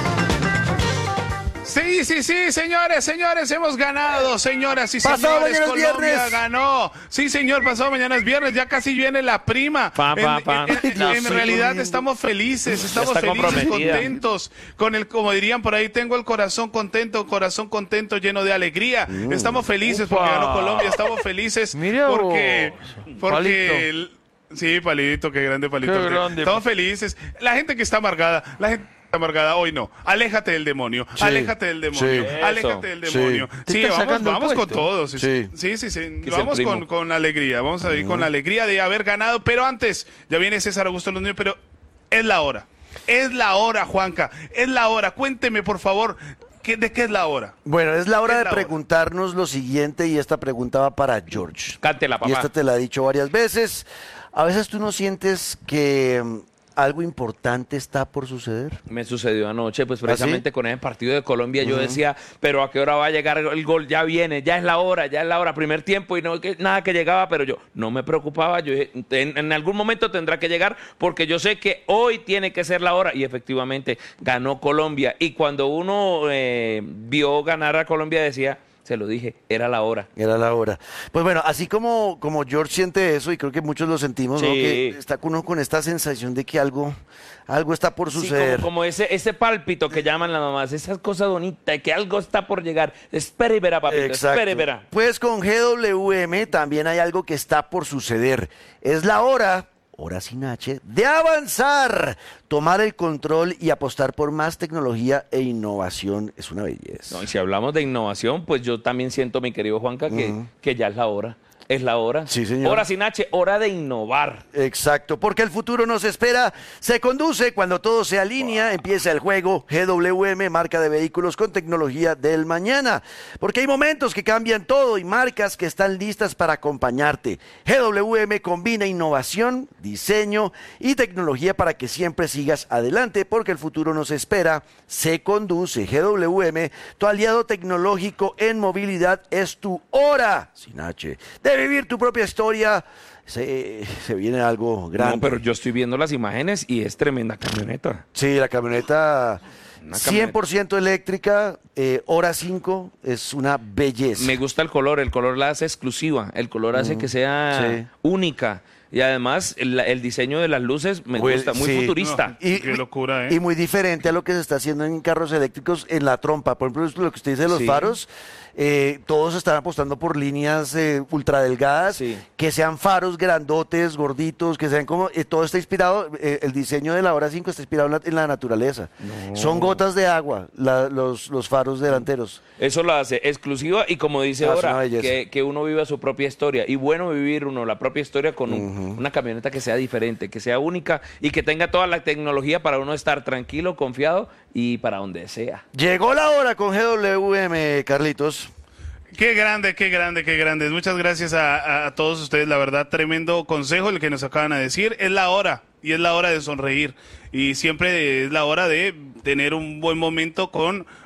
Sí, sí, sí, señores, señores, hemos ganado, señoras y Pasado señores, mañana es Colombia viernes. ganó. Sí, señor, pasado mañana es viernes, ya casi viene la prima. Pa, pa, en pa. en- en- La en estoy realidad durmiendo. estamos felices, estamos Está felices, comprometida. contentos, con el, como dirían por ahí, tengo el corazón contento, corazón contento, lleno de alegría. Mm. Estamos felices Upa. porque ganó Colombia, estamos felices Mirá porque, vos, porque el- sí, Palito, qué grande Palito. Qué grande. Estamos felices. La gente que está amargada, la gente amargada hoy no, aléjate del demonio, Sí. aléjate del demonio, Sí. aléjate del Eso. demonio. Te Sí, está vamos, sacando el vamos con puesto. todos. Sí, Sí. sí, sí, sí. Que es Vamos el primo. con, con alegría, vamos a ir con la alegría de haber ganado, pero antes, ya viene César Augusto Londoño, pero es la hora, es la hora, Juanca, es la hora, cuénteme por favor, ¿qué, ¿de qué es la hora? Bueno, es la hora Es de la hora. preguntarnos lo siguiente y esta pregunta va para George. Cántela, Y papá. esta te la he dicho varias veces. A veces tú no sientes que mm, algo importante está por suceder. Me sucedió anoche, pues precisamente ¿Ah, sí? con ese partido de Colombia yo Ujú. decía, pero ¿a qué hora va a llegar el gol? Ya viene, ya es la hora, ya es la hora, primer tiempo y no que nada que llegaba, pero yo no me preocupaba, yo dije, en, en algún momento tendrá que llegar porque yo sé que hoy tiene que ser la hora y efectivamente ganó Colombia y cuando uno eh, vio ganar a Colombia decía, se lo dije, era la hora. Era la hora. Pues bueno, así como, como George siente eso, y creo que muchos lo sentimos, ¿no? Sí. Que está uno con esta sensación de que algo, algo está por Sí, suceder. como, como ese, ese pálpito que llaman las mamás, esas cosas bonitas, que algo está por llegar. Espere y verá, papito, Exacto. espere y verá. Pues con G W M también hay algo que está por suceder. Es la hora, hora sin H, de avanzar, tomar el control y apostar por más tecnología e innovación. Es una belleza. No, y si hablamos de innovación, pues yo también siento, mi querido Juanca, que, Ujú. que ya es la hora. Es la hora. Sí, señor. Hora sin H, hora de innovar. Exacto, porque el futuro nos espera, se conduce cuando todo se alinea, empieza el juego G W M, marca de vehículos con tecnología del mañana, porque hay momentos que cambian todo y marcas que están listas para acompañarte. G W M combina innovación, diseño y tecnología para que siempre sigas adelante, porque el futuro nos espera, se conduce. G W M, tu aliado tecnológico en movilidad, es tu hora, sin H, de vivir tu propia historia. Se, se viene algo grande. No, pero yo estoy viendo las imágenes y es tremenda camioneta. Sí, la camioneta Una cien por ciento eléctrica, eh, hora cinco, es una belleza. Me gusta el color, el color la hace exclusiva, el color hace Ujú. que sea Sí. única. Y además el, el diseño de las luces me Pues, gusta, muy sí. futurista. Y, Qué locura, ¿eh? y muy diferente a lo que se está haciendo en carros eléctricos en la trompa. Por ejemplo, lo que usted dice de los Sí. faros, eh, todos están apostando por líneas eh, ultra delgadas, Sí. que sean faros grandotes, gorditos, que sean como... eh, todo está inspirado, eh, el diseño de la hora cinco está inspirado en la, en la naturaleza. No. Son gotas de agua, la- los, los faros delanteros. Eso lo hace exclusiva y como dice Ah, es una ahora, belleza. que, que uno viva su propia historia. Y bueno vivir uno la propia historia con un- una camioneta que sea diferente, que sea única y que tenga toda la tecnología para uno estar tranquilo, confiado y para donde sea. Llegó la hora con G W M, Carlitos. Qué grande, qué grande, qué grande. Muchas gracias a, a- a todos ustedes. La verdad, tremendo consejo el que nos acaban de decir. Es la hora, y es la hora de sonreír. Y siempre es la hora de tener un buen momento con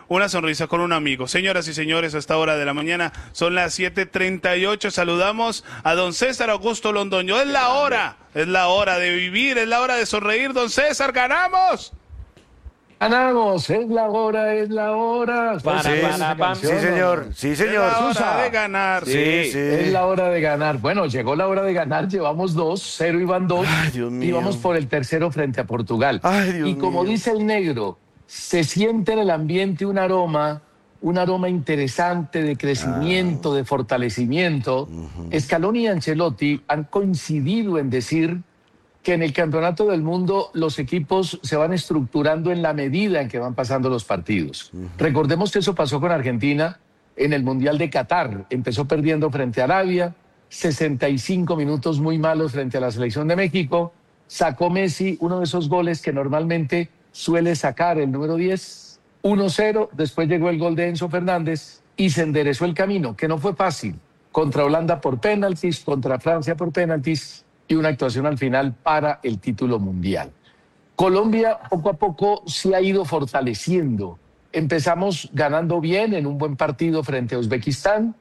una sonrisa con un amigo. Señoras y señores, a esta hora de la mañana son las siete treinta y ocho. Saludamos a don César Augusto Londoño. Es la hora, es la hora de vivir, es la hora de sonreír. Don César, ¡ganamos! Ganamos, es la hora, es la hora. Sí, sí, señor, sí, señor. Es la hora de ganar. Sí, Sí, sí. es la hora de ganar. Bueno, llegó la hora de ganar, llevamos dos, cero iban dos. Ay, Dios mío. Y vamos por el tercero frente a Portugal. Ay, Dios y como mío. dice el negro, se siente en el ambiente un aroma, un aroma interesante de crecimiento, Ah. de fortalecimiento. Uh-huh. Scaloni y Ancelotti han coincidido en decir que en el Campeonato del Mundo los equipos se van estructurando en la medida en que van pasando los partidos. Uh-huh. Recordemos que eso pasó con Argentina en el Mundial de Qatar. Empezó perdiendo frente a Arabia, sesenta y cinco minutos muy malos frente a la selección de México. Sacó Messi uno de esos goles que normalmente suele sacar el número diez, uno cero. Después llegó el gol de Enzo Fernández y se enderezó el camino, que no fue fácil. Contra Holanda por penaltis, contra Francia por penaltis, y una actuación al final para el título mundial. Colombia poco a poco se ha ido fortaleciendo. Empezamos ganando bien en un buen partido frente a Uzbekistán,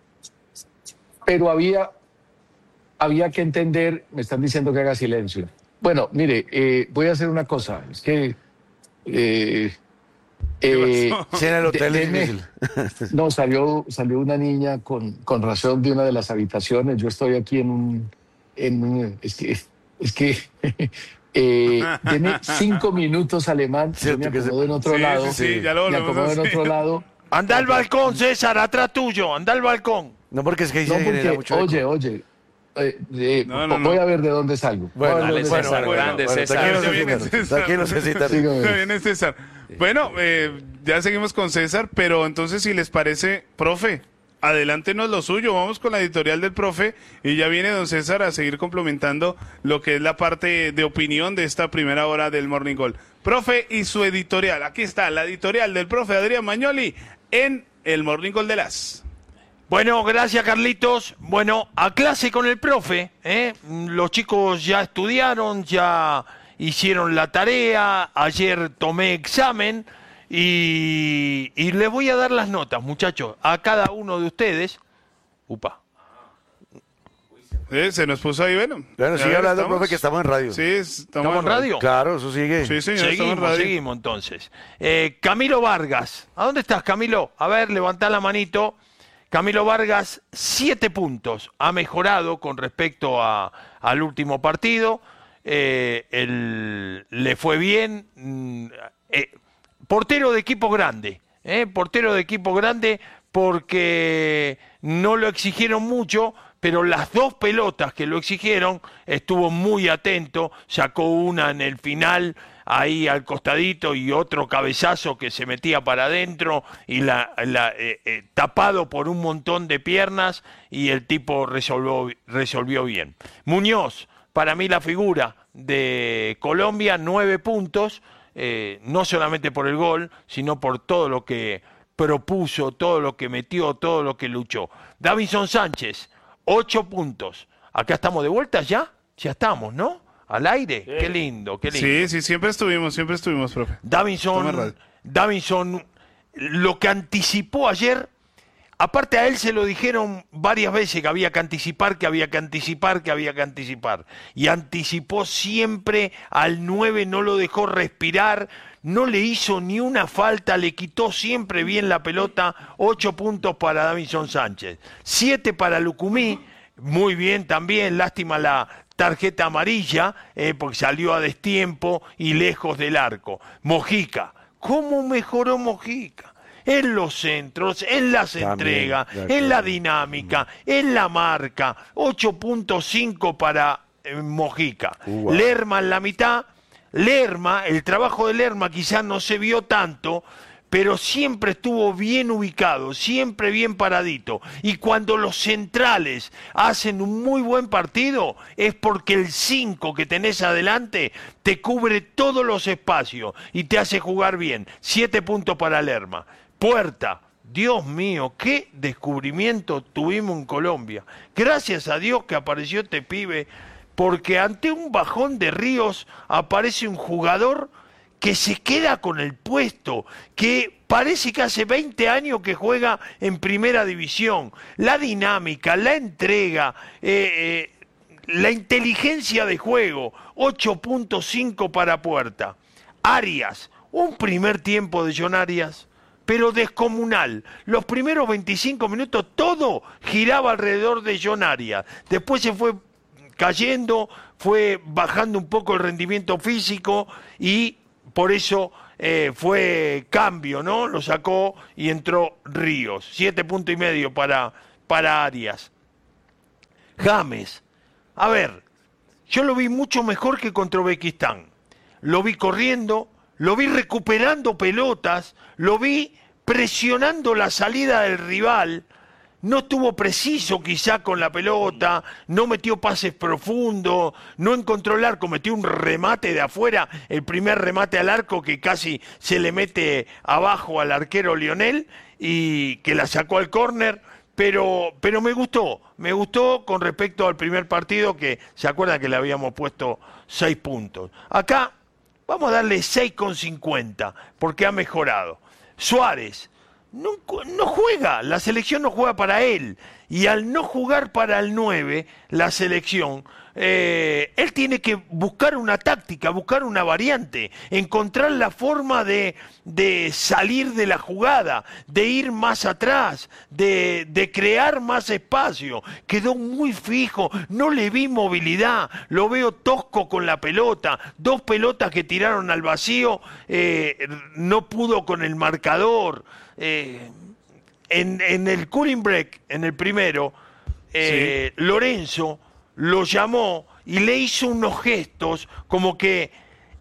pero había, había que entender, me están diciendo que haga silencio. Bueno, mire, eh, voy a hacer una cosa, es que... Eh, eh, Sí, en el hotel de- es deme- difícil. No, salió, salió una niña con, con razón de una de las habitaciones. Yo estoy aquí en un... En un es que... Es que eh, deme cinco minutos, Alemán. Yo me acomodo en otro Sí, lado. sí, sí, ya lo me volvemos acomodo en así. otro lado. Anda al balcón, César, atrás tuyo, anda al balcón. No, porque es que ahí No, se genera porque, mucho eco. oye, oye, eh, eh, No, no, voy no. a ver de dónde salgo. Voy a ver de Dale, dónde César, salgo. grande Bueno, César. tranquilo, Se viene César. César. Tranquilo, César. Sígame. Se viene César. Bueno, eh, ya seguimos con César, pero entonces si les parece, profe, adelántenos lo suyo, vamos con la editorial del profe y ya viene don César a seguir complementando lo que es la parte de opinión de esta primera hora del Morning Call. Profe y su editorial, aquí está la editorial del profe Adrián Magnoli en el Morning Call de las... Bueno, gracias Carlitos. Bueno, a clase con el profe, ¿eh? Los chicos ya estudiaron, ya hicieron la tarea, ayer tomé examen y, y les voy a dar las notas, muchachos, a cada uno de ustedes. Upa. Eh, se nos puso ahí, bueno. Bueno, A sigue ver, hablando, ¿estamos? profe, que estamos en radio. Sí, estamos, ¿Estamos en radio? Claro, eso sigue. Sí, señor, estamos en Seguimos, radio. seguimos entonces. Eh, Camilo Vargas. ¿A dónde estás, Camilo? A ver, levantá la manito. Camilo Vargas, siete puntos. Ha mejorado con respecto a, al último partido. Eh, el- le fue bien. Mm, eh, portero de equipo grande. Eh, portero de equipo grande porque no lo exigieron mucho, pero las dos pelotas que lo exigieron estuvo muy atento, sacó una en el final ahí al costadito y otro cabezazo que se metía para adentro y la, la, eh, eh, tapado por un montón de piernas y el tipo resolvió, resolvió bien. Muñoz, para mí la figura de Colombia, nueve puntos, eh, no solamente por el gol, sino por todo lo que propuso, todo lo que metió, todo lo que luchó. Davinson Sánchez, ocho puntos. Acá estamos de vuelta ya, ya estamos, ¿no? Al aire, Sí. qué lindo, qué lindo. Sí, sí, siempre estuvimos, siempre estuvimos, profe. Toma Davinson, radio. Davinson, lo que anticipó ayer, aparte a él se lo dijeron varias veces que había que anticipar, que había que anticipar, que había que anticipar. Y anticipó siempre al nueve, no lo dejó respirar, no le hizo ni una falta, le quitó siempre bien la pelota. Ocho puntos para Davinson Sánchez. Siete para Lucumí, muy bien también, lástima la tarjeta amarilla, eh, porque salió a destiempo y lejos del arco. Mojica, ¿cómo mejoró Mojica? En los centros, en las También, entregas, de acuerdo. en la dinámica, en la marca. ocho punto cinco para eh, Mojica. Wow. Lerma en la mitad. Lerma, el trabajo de Lerma quizás no se vio tanto, pero siempre estuvo bien ubicado, siempre bien paradito. Y cuando los centrales hacen un muy buen partido, es porque el cinco que tenés adelante te cubre todos los espacios y te hace jugar bien. Siete puntos para Lerma. Puerta. Dios mío, qué descubrimiento tuvimos en Colombia. Gracias a Dios que apareció este pibe, porque ante un bajón de Ríos aparece un jugador que se queda con el puesto, que parece que hace veinte años que juega en primera división. La dinámica, la entrega, eh, eh, la inteligencia de juego, ocho punto cinco para Puerta. Arias, un primer tiempo de John Arias, pero descomunal. Los primeros veinticinco minutos todo giraba alrededor de John Arias. Después se fue cayendo, fue bajando un poco el rendimiento físico y por eso eh, fue cambio, ¿no? Lo sacó y entró Ríos. Siete puntos y medio para, para Arias. James. A ver, yo lo vi mucho mejor que contra Uzbekistán. Lo vi corriendo, lo vi recuperando pelotas, lo vi presionando la salida del rival. No estuvo preciso quizá con la pelota, no metió pases profundos, no encontró el arco, metió un remate de afuera, el primer remate al arco que casi se le mete abajo al arquero Lionel y que la sacó al córner, pero, pero me gustó, me gustó con respecto al primer partido que se acuerdan que le habíamos puesto seis puntos. Acá vamos a darle seis con cincuenta porque ha mejorado. Suárez. No, no juega, la selección no juega para él, y al no jugar para el nueve, la selección, eh, él tiene que buscar una táctica, buscar una variante, encontrar la forma de, de salir de la jugada, de ir más atrás, de, de crear más espacio. Quedó muy fijo, no le vi movilidad, lo veo tosco con la pelota, dos pelotas que tiraron al vacío, eh, no pudo con el marcador. Eh, en, en el cooling break, en el primero, eh, sí. Lorenzo lo llamó y le hizo unos gestos como que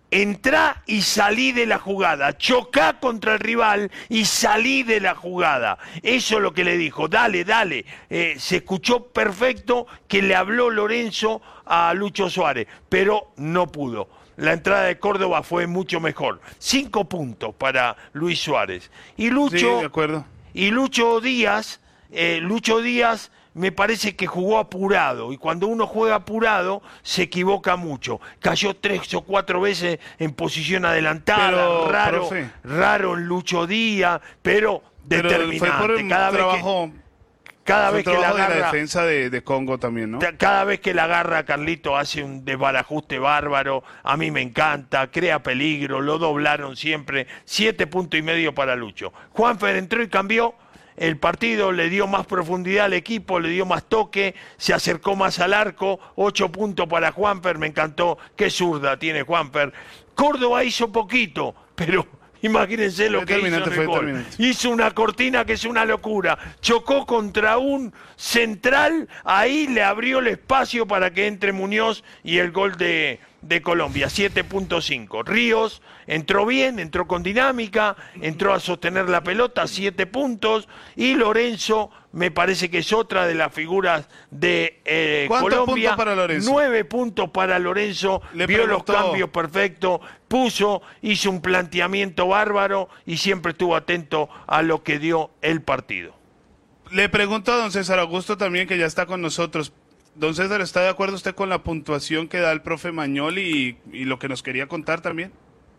entrá y salí de la jugada, chocá contra el rival y salí de la jugada. Eso es lo que le dijo, dale, dale. Eh, se escuchó perfecto que le habló Lorenzo a Lucho Suárez, pero no pudo. La entrada de Córdoba fue mucho mejor. Cinco puntos para Luis Suárez. Y Lucho, sí, de acuerdo. Y Lucho Díaz, eh, Lucho Díaz me parece que jugó apurado. Y cuando uno juega apurado, se equivoca mucho. Cayó tres o cuatro veces en posición adelantada. Pero, raro, profe. raro en Lucho Díaz, pero, pero determinante. Fue por un cada trabajo... vez que, Cada vez que la agarra, de la defensa de, de Congo también, ¿no? Cada vez que la agarra, Carlito hace un desbarajuste bárbaro. A mí me encanta, crea peligro, lo doblaron siempre. Siete puntos y medio para Lucho. Juanfer entró y cambió el partido, le dio más profundidad al equipo, le dio más toque, se acercó más al arco. Ocho puntos para Juanfer, me encantó. Qué zurda tiene Juanfer. Córdoba hizo poquito, pero... Imagínense lo que hizo en el gol. Hizo una cortina que es una locura. Chocó contra un central, ahí le abrió el espacio para que entre Muñoz y el gol de, de Colombia, siete punto cinco. Ríos entró bien, entró con dinámica, entró a sostener la pelota, siete puntos. Y Lorenzo me parece que es otra de las figuras de eh, ¿Cuántos Colombia. puntos para Lorenzo? Nueve puntos para Lorenzo, Le vio preguntó... los cambios perfectos, puso, hizo un planteamiento bárbaro y siempre estuvo atento a lo que dio el partido. Le pregunto a don César Augusto también, que ya está con nosotros. Don César, ¿está de acuerdo usted con la puntuación que da el profe Magnoli y, y lo que nos quería contar también?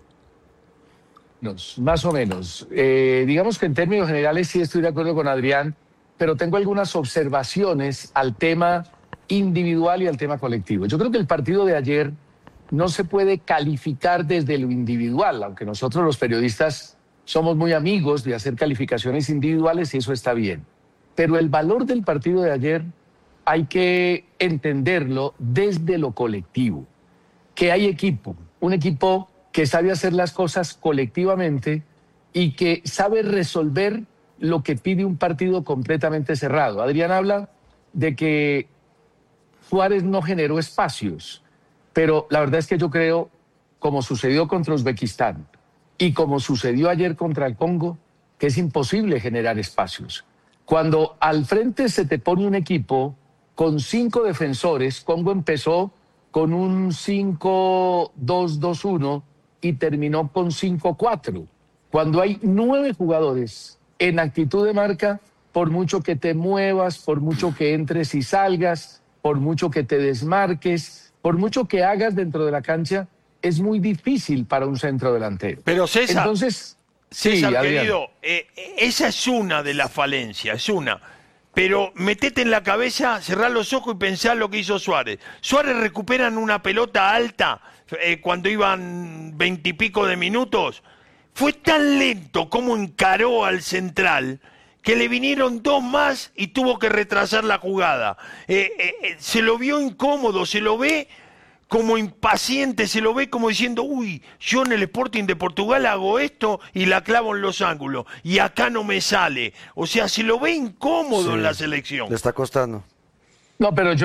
Nos, más o menos. Eh, digamos que en términos generales sí estoy de acuerdo con Adrián, pero tengo algunas observaciones al tema individual y al tema colectivo. Yo creo que el partido de ayer no se puede calificar desde lo individual, aunque nosotros los periodistas somos muy amigos de hacer calificaciones individuales y eso está bien. Pero el valor del partido de ayer hay que entenderlo desde lo colectivo. Que hay equipo, un equipo que sabe hacer las cosas colectivamente y que sabe resolver lo que pide un partido completamente cerrado. Adrián habla de que Suárez no generó espacios, pero la verdad es que yo creo, como sucedió contra Uzbekistán y como sucedió ayer contra el Congo, que es imposible generar espacios. Cuando al frente se te pone un equipo con cinco defensores, Congo empezó con un cinco dos dos uno y terminó con cinco cuatro. Cuando hay nueve jugadores en actitud de marca, por mucho que te muevas, por mucho que entres y salgas, por mucho que te desmarques, por mucho que hagas dentro de la cancha, es muy difícil para un centro delantero. Pero César, Entonces, César sí, Adrián. querido, eh, esa es una de las falencias, es una. Pero metete en la cabeza, cerrá los ojos y pensá lo que hizo Suárez. Suárez recupera en una pelota alta eh, cuando iban veintipico de minutos. Fue tan lento como encaró al central que le vinieron dos más y tuvo que retrasar la jugada. Eh, eh, eh, se lo vio incómodo, se lo ve como impaciente, se lo ve como diciendo, uy, yo en el Sporting de Portugal hago esto y la clavo en los ángulos, y acá no me sale. O sea, se lo ve incómodo Sí, en la selección. le está costando. No, pero yo